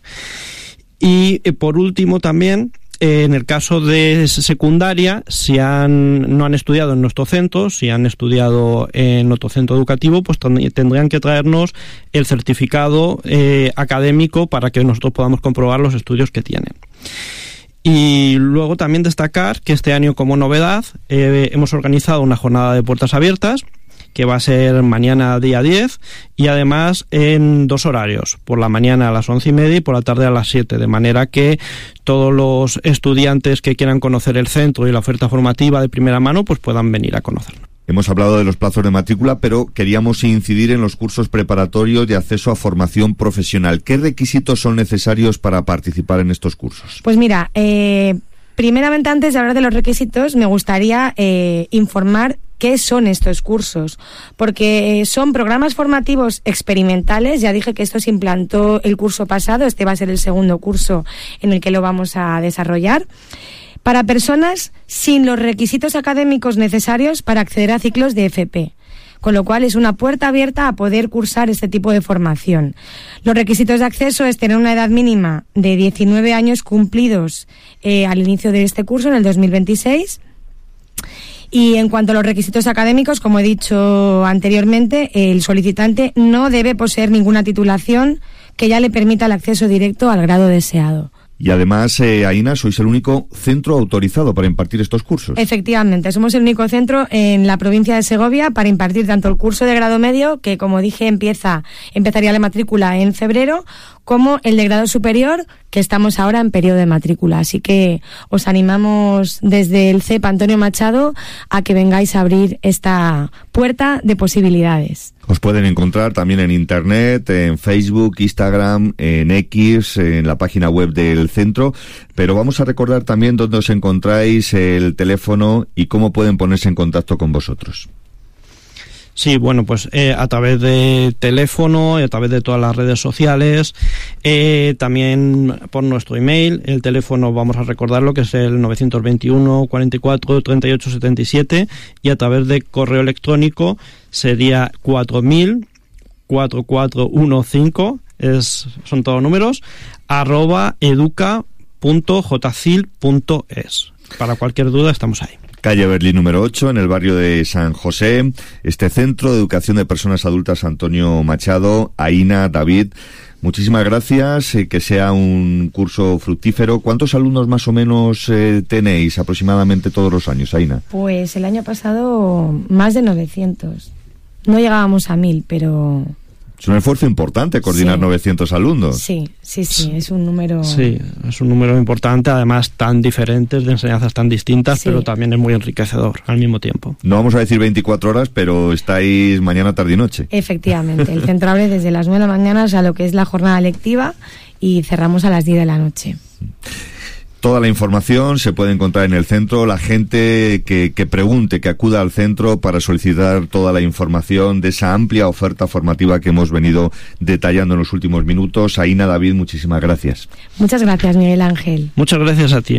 Y eh, por último también, eh, en el caso de secundaria, si han, no han estudiado en nuestro centro, si han estudiado en otro centro educativo, pues tendrían que traernos el certificado eh, académico para que nosotros podamos comprobar los estudios que tienen. Y luego también destacar que este año, como novedad, eh, hemos organizado una jornada de puertas abiertas que va a ser mañana día diez y además en dos horarios, por la mañana a las once y media y por la tarde a las siete, de manera que todos los estudiantes que quieran conocer el centro y la oferta formativa de primera mano pues puedan venir a conocerlo.
Hemos hablado de los plazos de matrícula, pero queríamos incidir en los cursos preparatorios de acceso a formación profesional. ¿Qué requisitos son necesarios para participar en estos cursos?
Pues mira, eh, primeramente antes de hablar de los requisitos, me gustaría eh, informar qué son estos cursos, porque son programas formativos experimentales. Ya dije que esto se implantó el curso pasado, este va a ser el segundo curso en el que lo vamos a desarrollar, para personas sin los requisitos académicos necesarios para acceder a ciclos de F P, con lo cual es una puerta abierta a poder cursar este tipo de formación. Los requisitos de acceso es tener una edad mínima de diecinueve años cumplidos eh, al inicio de este curso, en el dos mil veintiséis. Y en cuanto a los requisitos académicos, como he dicho anteriormente, el solicitante no debe poseer ninguna titulación que ya le permita el acceso directo al grado deseado.
Y además, eh, Aina, sois el único centro autorizado para impartir estos cursos.
Efectivamente, somos el único centro en la provincia de Segovia para impartir tanto el curso de grado medio, que como dije empieza empezaría la matrícula en febrero, como el de grado superior, que estamos ahora en periodo de matrícula. Así que os animamos desde el C E P Antonio Machado a que vengáis a abrir esta puerta de posibilidades.
Os pueden encontrar también en internet, en Facebook, Instagram, en X, en la página web del centro, pero vamos a recordar también dónde os encontráis, el teléfono y cómo pueden ponerse en contacto con vosotros.
Sí, bueno, pues eh, a través de teléfono y a través de todas las redes sociales, eh, también por nuestro email. El teléfono, vamos a recordarlo, que es el nueve dos uno, cuarenta y cuatro, treinta y ocho setenta y siete, y a través de correo electrónico sería cuatro mil, cuatro cuatro uno cinco, es, son todos números, arroba educa punto jcil punto es. Para cualquier duda estamos ahí.
Calle Berlín número ocho, en el barrio de San José, este Centro de Educación de Personas Adultas Antonio Machado. Aina, David, muchísimas gracias, eh, que sea un curso fructífero. ¿Cuántos alumnos más o menos eh, tenéis aproximadamente todos los años, Aina?
Pues el año pasado más de novecientos. No llegábamos a mil, pero...
Es un esfuerzo importante coordinar sí. novecientos alumnos.
Sí, sí, sí, es un número...
Sí, es un número importante, además tan diferentes, de enseñanzas tan distintas, sí. pero también es muy enriquecedor al mismo tiempo.
No vamos a decir veinticuatro horas, pero estáis mañana, tarde y noche.
Efectivamente, el centro abre desde las nueve de la mañana a lo que es la jornada lectiva y cerramos a las diez de la noche.
Toda la información se puede encontrar en el centro. La gente que, que pregunte, que acuda al centro para solicitar toda la información de esa amplia oferta formativa que hemos venido detallando en los últimos minutos. Aina, David, muchísimas gracias.
Muchas gracias, Miguel Ángel.
Muchas gracias a ti.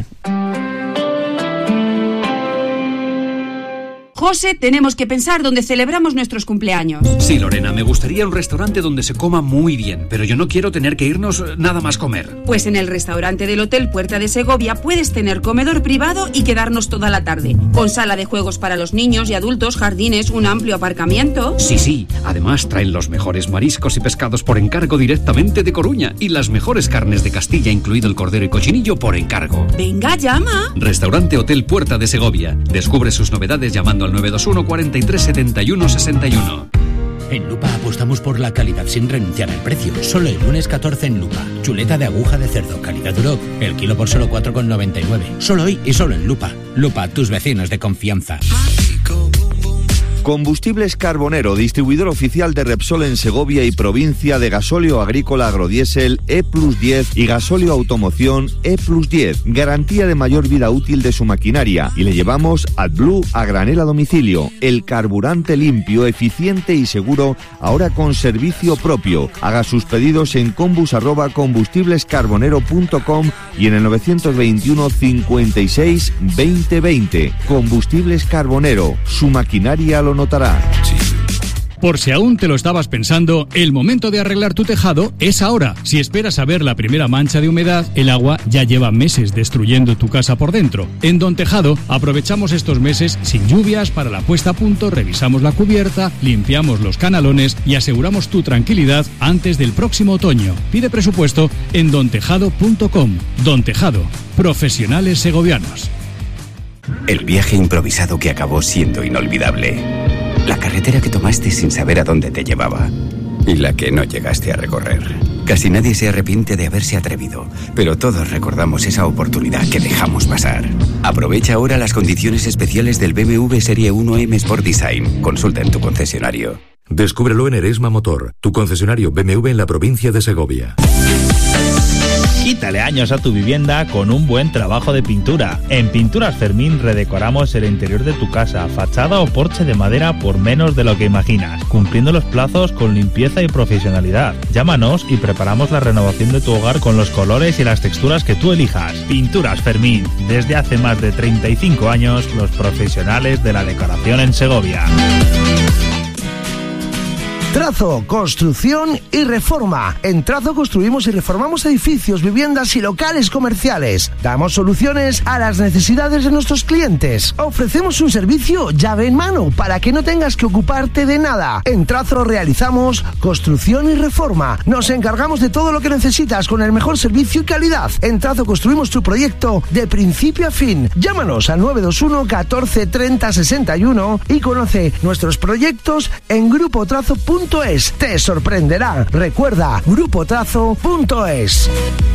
José, tenemos que pensar dónde celebramos nuestros cumpleaños.
Sí, Lorena, me gustaría un restaurante donde se coma muy bien, pero yo no quiero tener que irnos nada más comer.
Pues en el restaurante del Hotel Puerta de Segovia puedes tener comedor privado y quedarnos toda la tarde, con sala de juegos para los niños y adultos, jardines, un amplio aparcamiento.
Sí, sí, además traen los mejores mariscos y pescados por encargo directamente de Coruña y las mejores carnes de Castilla, incluido el cordero y cochinillo, por encargo.
Venga, llama.
Restaurante Hotel Puerta de Segovia. Descubre sus novedades llamando al nueve dos uno, cuarenta y tres, setenta y uno, sesenta y uno.
En Lupa apostamos por la calidad sin renunciar al precio. Solo el lunes catorce en Lupa. Chuleta de aguja de cerdo, calidad Duroc. El kilo por solo cuatro con noventa y nueve. Solo hoy y solo en Lupa. Lupa, tus vecinos de confianza.
Combustibles Carbonero, distribuidor oficial de Repsol en Segovia y provincia, de gasóleo agrícola agrodiesel E plus diez y gasóleo automoción E plus diez. Garantía de mayor vida útil de su maquinaria. Y le llevamos AdBlue a granel a domicilio. El carburante limpio, eficiente y seguro, ahora con servicio propio. Haga sus pedidos en combus arroba combustiblescarbonero punto com y en el novecientos veintiuno, cincuenta y seis, veinte veinte. Combustibles Carbonero, su maquinaria lo notará.
Por si aún te lo estabas pensando, el momento de arreglar tu tejado es ahora. Si esperas a ver la primera mancha de humedad, el agua ya lleva meses destruyendo tu casa por dentro. En Don Tejado aprovechamos estos meses sin lluvias para la puesta a punto, revisamos la cubierta, limpiamos los canalones y aseguramos tu tranquilidad antes del próximo otoño. Pide presupuesto en don tejado punto com. Don Tejado, profesionales segovianos.
El viaje improvisado que acabó siendo inolvidable. La carretera que tomaste sin saber a dónde te llevaba. Y la que no llegaste a recorrer. Casi nadie se arrepiente de haberse atrevido, pero todos recordamos esa oportunidad que dejamos pasar. Aprovecha ahora las condiciones especiales del B M W Serie uno M Sport Design. Consulta en tu concesionario.
Descúbrelo en Eresma Motor, tu concesionario B M W en la provincia de Segovia.
Quítale años a tu vivienda con un buen trabajo de pintura. En Pinturas Fermín redecoramos el interior de tu casa, fachada o porche de madera por menos de lo que imaginas, cumpliendo los plazos con limpieza y profesionalidad. Llámanos y preparamos la renovación de tu hogar con los colores y las texturas que tú elijas. Pinturas Fermín, desde hace más de treinta y cinco años, los profesionales de la decoración en Segovia.
Trazo, construcción y reforma. En Trazo construimos y reformamos edificios, viviendas y locales comerciales. Damos soluciones a las necesidades de nuestros clientes. Ofrecemos un servicio llave en mano para que no tengas que ocuparte de nada. En Trazo realizamos construcción y reforma. Nos encargamos de todo lo que necesitas con el mejor servicio y calidad. En Trazo construimos tu proyecto de principio a fin. Llámanos al nueve dos uno catorce treinta sesenta y uno y conoce nuestros proyectos en grupo trazo punto es. Te sorprenderá. Recuerda, grupo trazo punto es.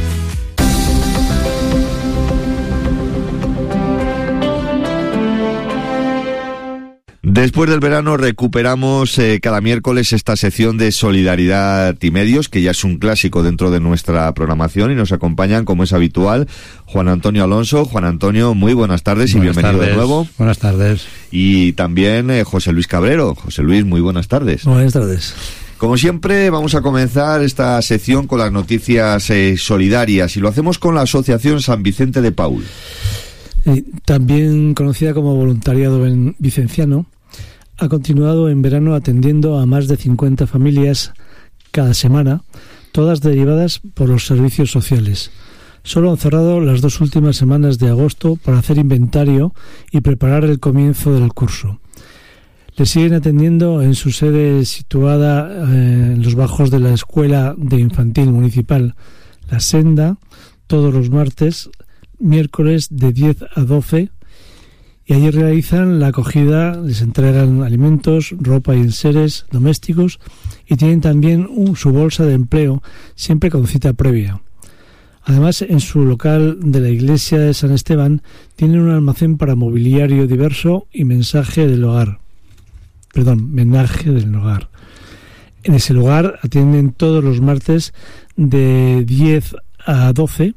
Después del verano recuperamos eh, cada miércoles esta sección de Solidaridad y Medios, que ya es un clásico dentro de nuestra programación, y nos acompañan, como es habitual, Juan Antonio Alonso. Juan Antonio, muy buenas tardes y buenas bienvenido tardes. De nuevo.
Buenas tardes.
Y también eh, José Luis Cabrero. José Luis, muy buenas tardes.
Buenas tardes.
Como siempre, vamos a comenzar esta sección con las noticias eh, solidarias, y lo hacemos con la Asociación San Vicente de Paúl.
Eh, también conocida como Voluntariado Vicenciano, ha continuado en verano atendiendo a más de cincuenta familias cada semana, todas derivadas por los servicios sociales. Solo han cerrado las dos últimas semanas de agosto para hacer inventario y preparar el comienzo del curso. Le siguen atendiendo en su sede situada eh, en los bajos de la Escuela de Infantil Municipal La Senda, todos los martes, miércoles de diez a doce, y allí realizan la acogida, les entregan alimentos, ropa y enseres domésticos, y tienen también un, su bolsa de empleo, siempre con cita previa. Además, en su local de la iglesia de San Esteban tienen un almacén para mobiliario diverso y mensaje del hogar. Perdón, menaje del hogar. En ese lugar atienden todos los martes de diez a doce.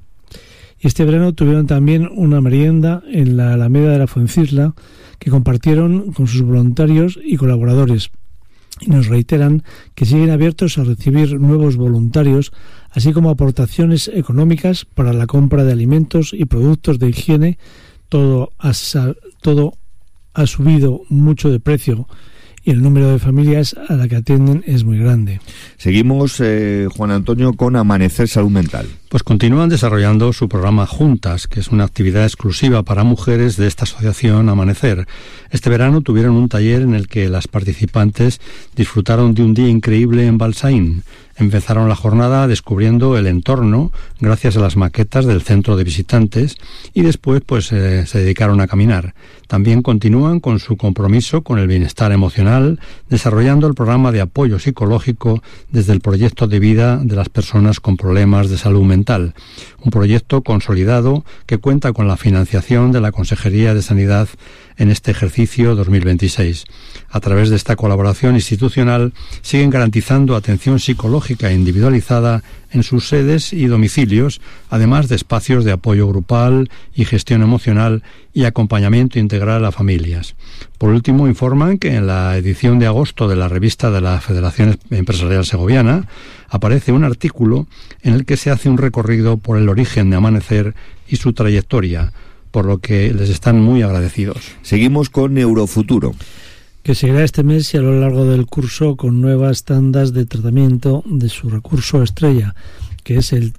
Y este verano tuvieron también una merienda en la Alameda de la Fuencisla que compartieron con sus voluntarios y colaboradores. Y nos reiteran que siguen abiertos a recibir nuevos voluntarios, así como aportaciones económicas para la compra de alimentos y productos de higiene. Todo ha, todo ha subido mucho de precio y el número de familias a la que atienden es muy grande.
Seguimos, eh, Juan Antonio, con Amanecer Salud Mental.
Pues continúan desarrollando su programa Juntas, que es una actividad exclusiva para mujeres de esta asociación Amanecer. Este verano tuvieron un taller en el que las participantes disfrutaron de un día increíble en Balsaín. Empezaron la jornada descubriendo el entorno gracias a las maquetas del centro de visitantes y después pues eh, se dedicaron a caminar. También continúan con su compromiso con el bienestar emocional, desarrollando el programa de apoyo psicológico desde el proyecto de vida de las personas con problemas de salud mental. Un proyecto consolidado que cuenta con la financiación de la Consejería de Sanidad en este ejercicio dos mil veintiséis. A través de esta colaboración institucional siguen garantizando atención psicológica individualizada en sus sedes y domicilios, además de espacios de apoyo grupal y gestión emocional y acompañamiento integral a familias. Por último, informan que en la edición de agosto de la revista de la Federación Empresarial Segoviana aparece un artículo en el que se hace un recorrido por el origen de Amanecer y su trayectoria, por lo que les están muy agradecidos.
Seguimos con Neurofuturo.
que seguirá este mes y a lo largo del curso con nuevas tandas de tratamiento de su recurso estrella, que es el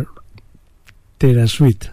TheraSuite,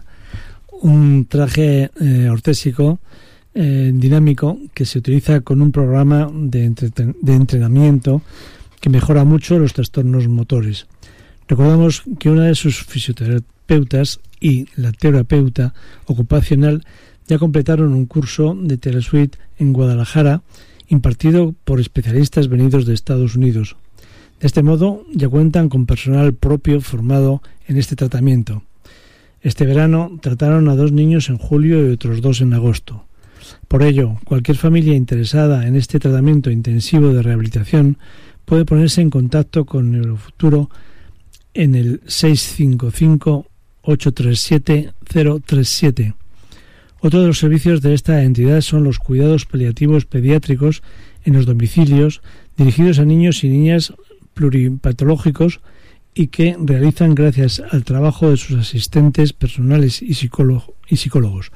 un traje eh, ortésico eh, dinámico que se utiliza con un programa de, entre de entrenamiento que mejora mucho los trastornos motores. Recordamos que una de sus fisioterapeutas y la terapeuta ocupacional ya completaron un curso de TheraSuite en Guadalajara, impartido por especialistas venidos de Estados Unidos. De este modo, ya cuentan con personal propio formado en este tratamiento. Este verano trataron a dos niños en julio y otros dos en agosto. Por ello, cualquier familia interesada en este tratamiento intensivo de rehabilitación puede ponerse en contacto con Neurofuturo en el seis cinco cinco, ocho tres siete, cero tres siete. Otro de los servicios de esta entidad son los cuidados paliativos pediátricos en los domicilios dirigidos a niños y niñas pluripatológicos y que realizan gracias al trabajo de sus asistentes personales y, psicólogo, y psicólogos.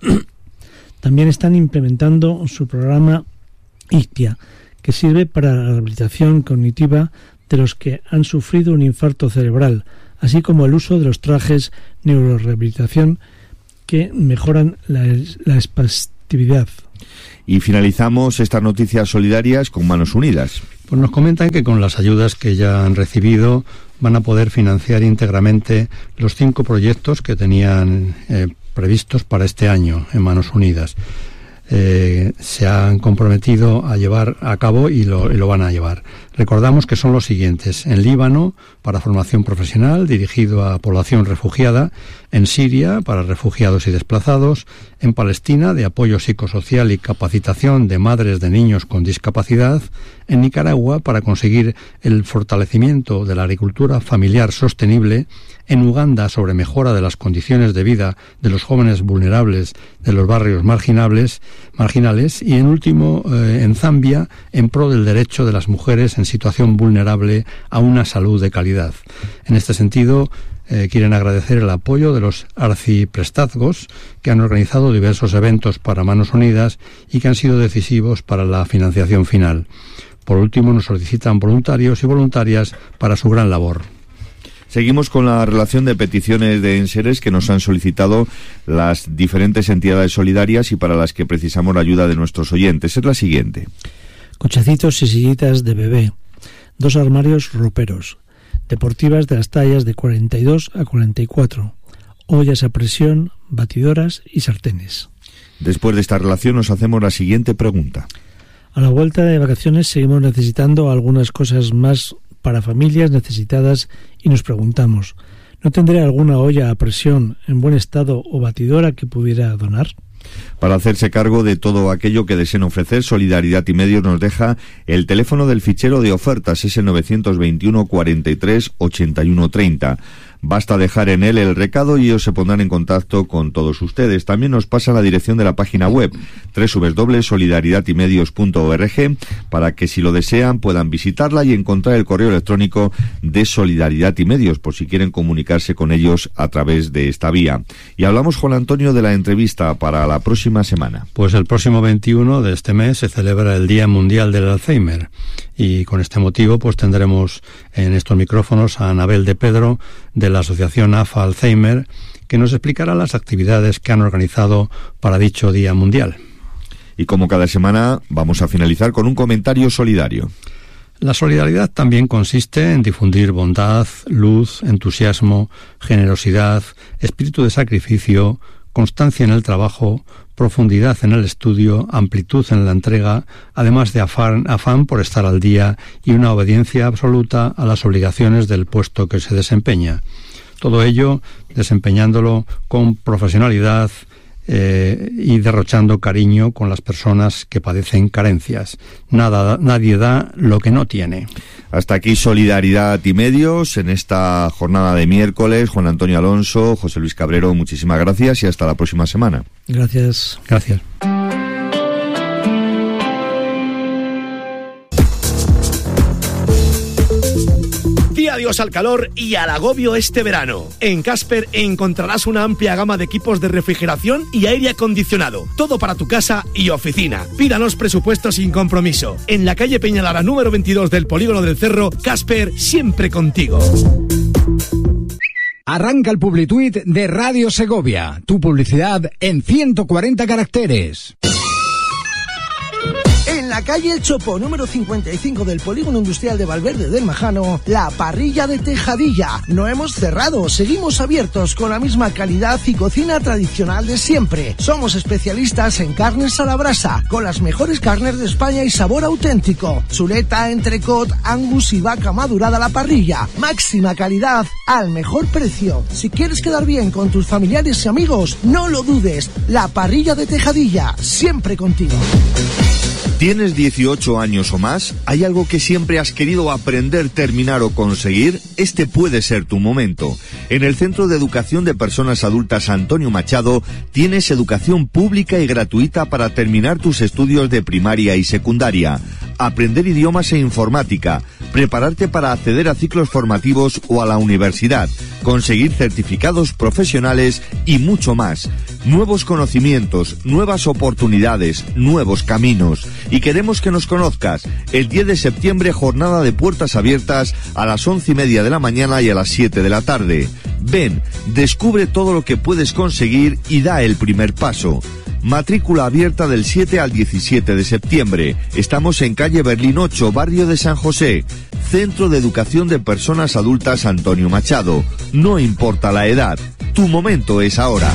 También están implementando su programa ICTIA, que sirve para la rehabilitación cognitiva de los que han sufrido un infarto cerebral, así como el uso de los trajes neurorehabilitación que mejoran la, la espastividad.
Y finalizamos estas noticias solidarias con Manos Unidas.
Pues nos comentan que con las ayudas que ya han recibido van a poder financiar íntegramente los cinco proyectos que tenían eh, previstos para este año en Manos Unidas. Eh, se han comprometido a llevar a cabo y lo, y lo van a llevar. Recordamos que son los siguientes: en Líbano, para formación profesional dirigido a población refugiada; en Siria, para refugiados y desplazados; en Palestina, de apoyo psicosocial y capacitación de madres de niños con discapacidad; en Nicaragua, para conseguir el fortalecimiento de la agricultura familiar sostenible; en Uganda, sobre mejora de las condiciones de vida de los jóvenes vulnerables de los barrios marginables, marginales; y en último, eh, en Zambia, en pro del derecho de las mujeres en situación vulnerable a una salud de calidad. En este sentido, eh, quieren agradecer el apoyo de los arciprestazgos que han organizado diversos eventos para Manos Unidas y que han sido decisivos para la financiación final. Por último, nos solicitan voluntarios y voluntarias para su gran labor.
Seguimos con la relación de peticiones de enseres que nos han solicitado las diferentes entidades solidarias y para las que precisamos la ayuda de nuestros oyentes. Es la siguiente.
Cochecitos y sillitas de bebé, dos armarios roperos, deportivas de las tallas de cuarenta y dos a cuarenta y cuatro, ollas a presión, batidoras y sartenes.
Después de esta relación nos hacemos la siguiente pregunta.
A la vuelta de vacaciones seguimos necesitando algunas cosas más para familias necesitadas y nos preguntamos, ¿no tendré alguna olla a presión en buen estado o batidora que pudiera donar?
Para hacerse cargo de todo aquello que deseen ofrecer, Solidaridad y Medios nos deja el teléfono del fichero de ofertas, es el novecientos veintiuno, cuarenta y tres, ochenta y uno, treinta. Basta dejar en él el recado y ellos se pondrán en contacto con todos ustedes. También nos pasa la dirección de la página web doble u doble u doble u punto solidaridad y medios punto org para que, si lo desean, puedan visitarla y encontrar el correo electrónico de Solidaridad y Medios por si quieren comunicarse con ellos a través de esta vía. Y hablamos, Juan Antonio, de la entrevista para la próxima semana.
Pues el próximo veintiuno de este mes se celebra el Día Mundial del Alzheimer y con este motivo pues tendremos en estos micrófonos a Anabel de Pedro de la asociación A F A Alzheimer, que nos explicará las actividades que han organizado para dicho Día Mundial.
Y como cada semana vamos a finalizar con un comentario solidario.
La solidaridad también consiste en difundir bondad, luz, entusiasmo, generosidad, espíritu de sacrificio, constancia en el trabajo, profundidad en el estudio, amplitud en la entrega, además de afán, afán por estar al día y una obediencia absoluta a las obligaciones del puesto que se desempeña. Todo ello desempeñándolo con profesionalidad eh, y derrochando cariño con las personas que padecen carencias. Nada, nadie da lo que no tiene.
Hasta aquí Solidaridad y Medios en esta jornada de miércoles. Juan Antonio Alonso, José Luis Cabrero, muchísimas gracias y hasta la próxima semana.
Gracias.
Gracias.
Di adiós al calor y al agobio este verano. En Casper encontrarás una amplia gama de equipos de refrigeración y aire acondicionado. Todo para tu casa y oficina. Pídanos presupuestos sin compromiso. En la calle Peñalara número veintidós del Polígono del Cerro, Casper, siempre contigo.
Arranca el Publituit de Radio Segovia. Tu publicidad en ciento cuarenta caracteres.
En la calle El Chopo, número cincuenta y cinco del Polígono Industrial de Valverde del Majano, la parrilla de Tejadilla. No hemos cerrado, seguimos abiertos con la misma calidad y cocina tradicional de siempre. Somos especialistas en carnes a la brasa, con las mejores carnes de España y sabor auténtico. Chuleta, entrecot, angus y vaca madurada a la parrilla. Máxima calidad al mejor precio. Si quieres quedar bien con tus familiares y amigos, no lo dudes. La parrilla de Tejadilla, siempre contigo.
¿Tienes dieciocho años o más? ¿Hay algo que siempre has querido aprender, terminar o conseguir? Este puede ser tu momento. En el Centro de Educación de Personas Adultas Antonio Machado tienes educación pública y gratuita para terminar tus estudios de primaria y secundaria, aprender idiomas e informática, prepararte para acceder a ciclos formativos o a la universidad, conseguir certificados profesionales y mucho más. Nuevos conocimientos, nuevas oportunidades, nuevos caminos. Y queremos que nos conozcas. El diez de septiembre, jornada de puertas abiertas a las once y media de la mañana y a las siete de la tarde. Ven, descubre todo lo que puedes conseguir y da el primer paso. Matrícula abierta del siete al diecisiete de septiembre. Estamos en calle Berlín ocho, barrio de San José. Centro de Educación de Personas Adultas Antonio Machado. No importa la edad, tu momento es ahora.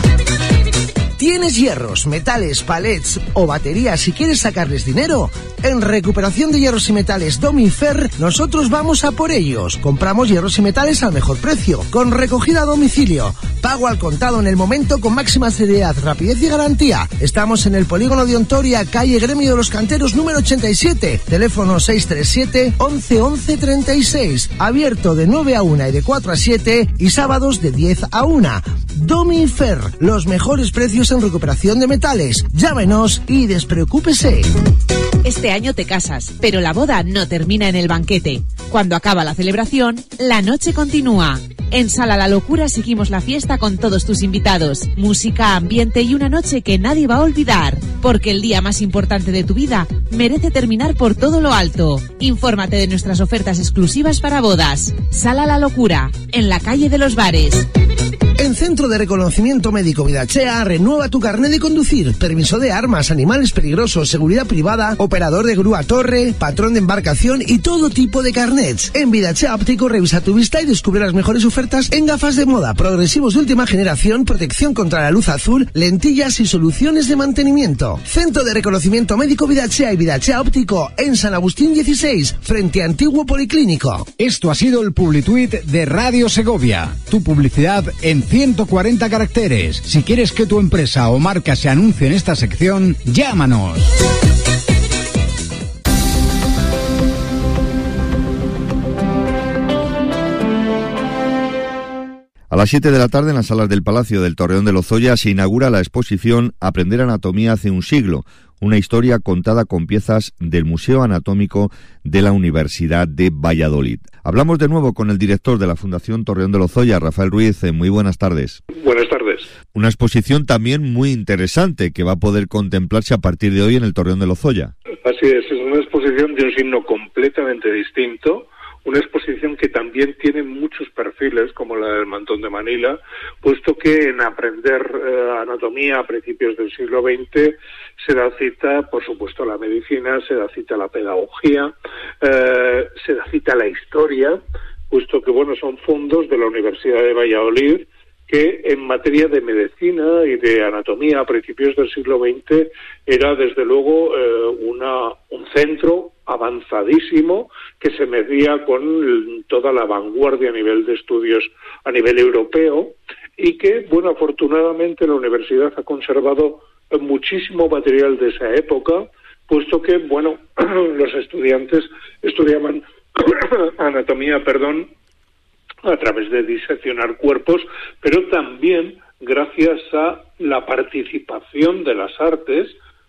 ¿Tienes hierros, metales, palets o baterías y quieres sacarles dinero? En Recuperación de Hierros y Metales Domifer, nosotros vamos a por ellos. Compramos hierros y metales al mejor precio, con recogida a domicilio, pago al contado en el momento con máxima seriedad, rapidez y garantía. Estamos en el Polígono de Ontoria, calle Gremio de los Canteros número ochenta y siete, teléfono seis tres siete, once, once, treinta y seis, abierto de nueve a una y de cuatro a siete y sábados de diez a una. Domifer, los mejores precios en recuperación de metales. Llámenos y despreocúpese.
Este año te casas, pero la boda no termina en el banquete. Cuando acaba la celebración, la noche continúa. En Sala La Locura seguimos la fiesta con todos tus invitados. Música, ambiente y una noche que nadie va a olvidar. Porque el día más importante de tu vida merece terminar por todo lo alto. Infórmate de nuestras ofertas exclusivas para bodas. Sala La Locura, en la calle de los Bares.
En Centro de Reconocimiento Médico Vidachea, renueva tu carnet de conducir, permiso de armas, animales peligrosos, seguridad privada, operador de grúa torre, patrón de embarcación y todo tipo de carnets. En Vidachea Óptico revisa tu vista y descubre las mejores ofertas en gafas de moda, progresivos de última generación, protección contra la luz azul, lentillas y soluciones de mantenimiento. Centro de Reconocimiento Médico Vidachea y Vidachea Óptico en San Agustín dieciséis, frente a Antiguo Policlínico.
Esto ha sido el Publituit de Radio Segovia, tu publicidad en ciento cuarenta caracteres. Si quieres que tu empresa o marca se anuncie en esta sección, llámanos.
A las siete de la tarde, en las salas del Palacio del Torreón de Lozoya, se inaugura la exposición Aprender Anatomía hace un siglo, una historia contada con piezas del Museo Anatómico de la Universidad de Valladolid. Hablamos de nuevo con el director de la Fundación Torreón de Lozoya, Rafael Ruiz. Muy buenas tardes.
Buenas tardes.
Una exposición también muy interesante que va a poder contemplarse a partir de hoy en el Torreón de Lozoya.
Así es, es una exposición de un signo completamente distinto. Una exposición que también tiene muchos perfiles, como la del Mantón de Manila, puesto que en aprender eh, anatomía a principios del siglo veinte se da cita, por supuesto, a la medicina, se da cita a la pedagogía, eh, se da cita a la historia, puesto que, bueno, son fondos de la Universidad de Valladolid, que en materia de medicina y de anatomía a principios del siglo veinte era, desde luego, eh, una, un centro avanzadísimo que se medía con toda la vanguardia a nivel de estudios a nivel europeo y que, bueno, afortunadamente la universidad ha conservado muchísimo material de esa época, puesto que, bueno, los estudiantes estudiaban anatomía, perdón, a través de diseccionar cuerpos, pero también gracias a la participación de las artes,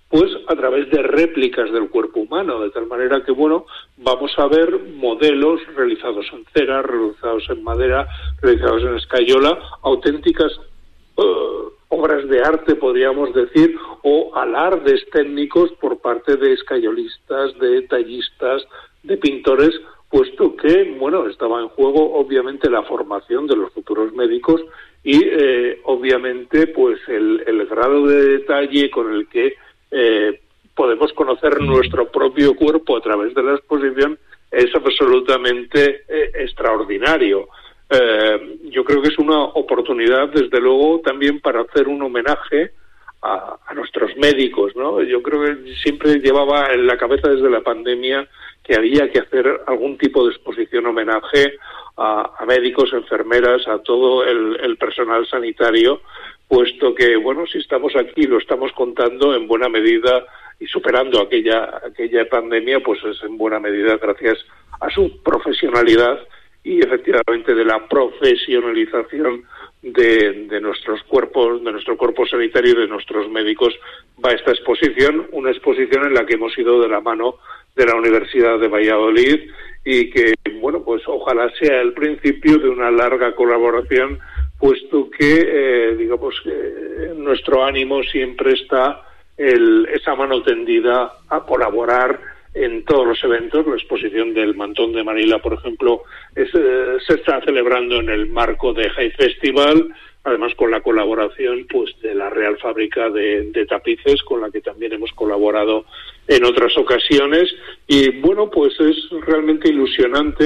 pues a través de réplicas del cuerpo humano, de tal manera que, bueno, vamos a ver modelos realizados en cera, realizados en madera, realizados en escayola, auténticas uh, obras de arte, podríamos decir, o alardes técnicos por parte de escayolistas, de tallistas, de pintores, puesto que, bueno, estaba en juego obviamente la formación de los futuros médicos y eh, obviamente pues el, el grado de detalle con el que eh, podemos conocer nuestro propio cuerpo a través de la exposición es absolutamente eh, extraordinario. Eh, yo creo que es una oportunidad, desde luego, también para hacer un homenaje a, a nuestros médicos, ¿no? Yo creo que siempre llevaba en la cabeza desde la pandemia que había que hacer algún tipo de exposición homenaje a, a médicos, enfermeras, a todo el, el personal sanitario, puesto que, bueno, si estamos aquí, lo estamos contando en buena medida y superando aquella, aquella pandemia, pues es en buena medida gracias a su profesionalidad y efectivamente de la profesionalización de, de nuestros cuerpos, de nuestro cuerpo sanitario y de nuestros médicos va esta exposición, una exposición en la que hemos ido de la mano de la Universidad de Valladolid y que, bueno, pues ojalá sea el principio de una larga colaboración, puesto que, eh, digamos, eh, nuestro ánimo siempre está el, esa mano tendida a colaborar en todos los eventos. La exposición del Mantón de Manila, por ejemplo, es, eh, se está celebrando en el marco de High Festival, además con la colaboración pues de la Real Fábrica de, de Tapices, con la que también hemos colaborado en otras ocasiones, y bueno, pues es realmente ilusionante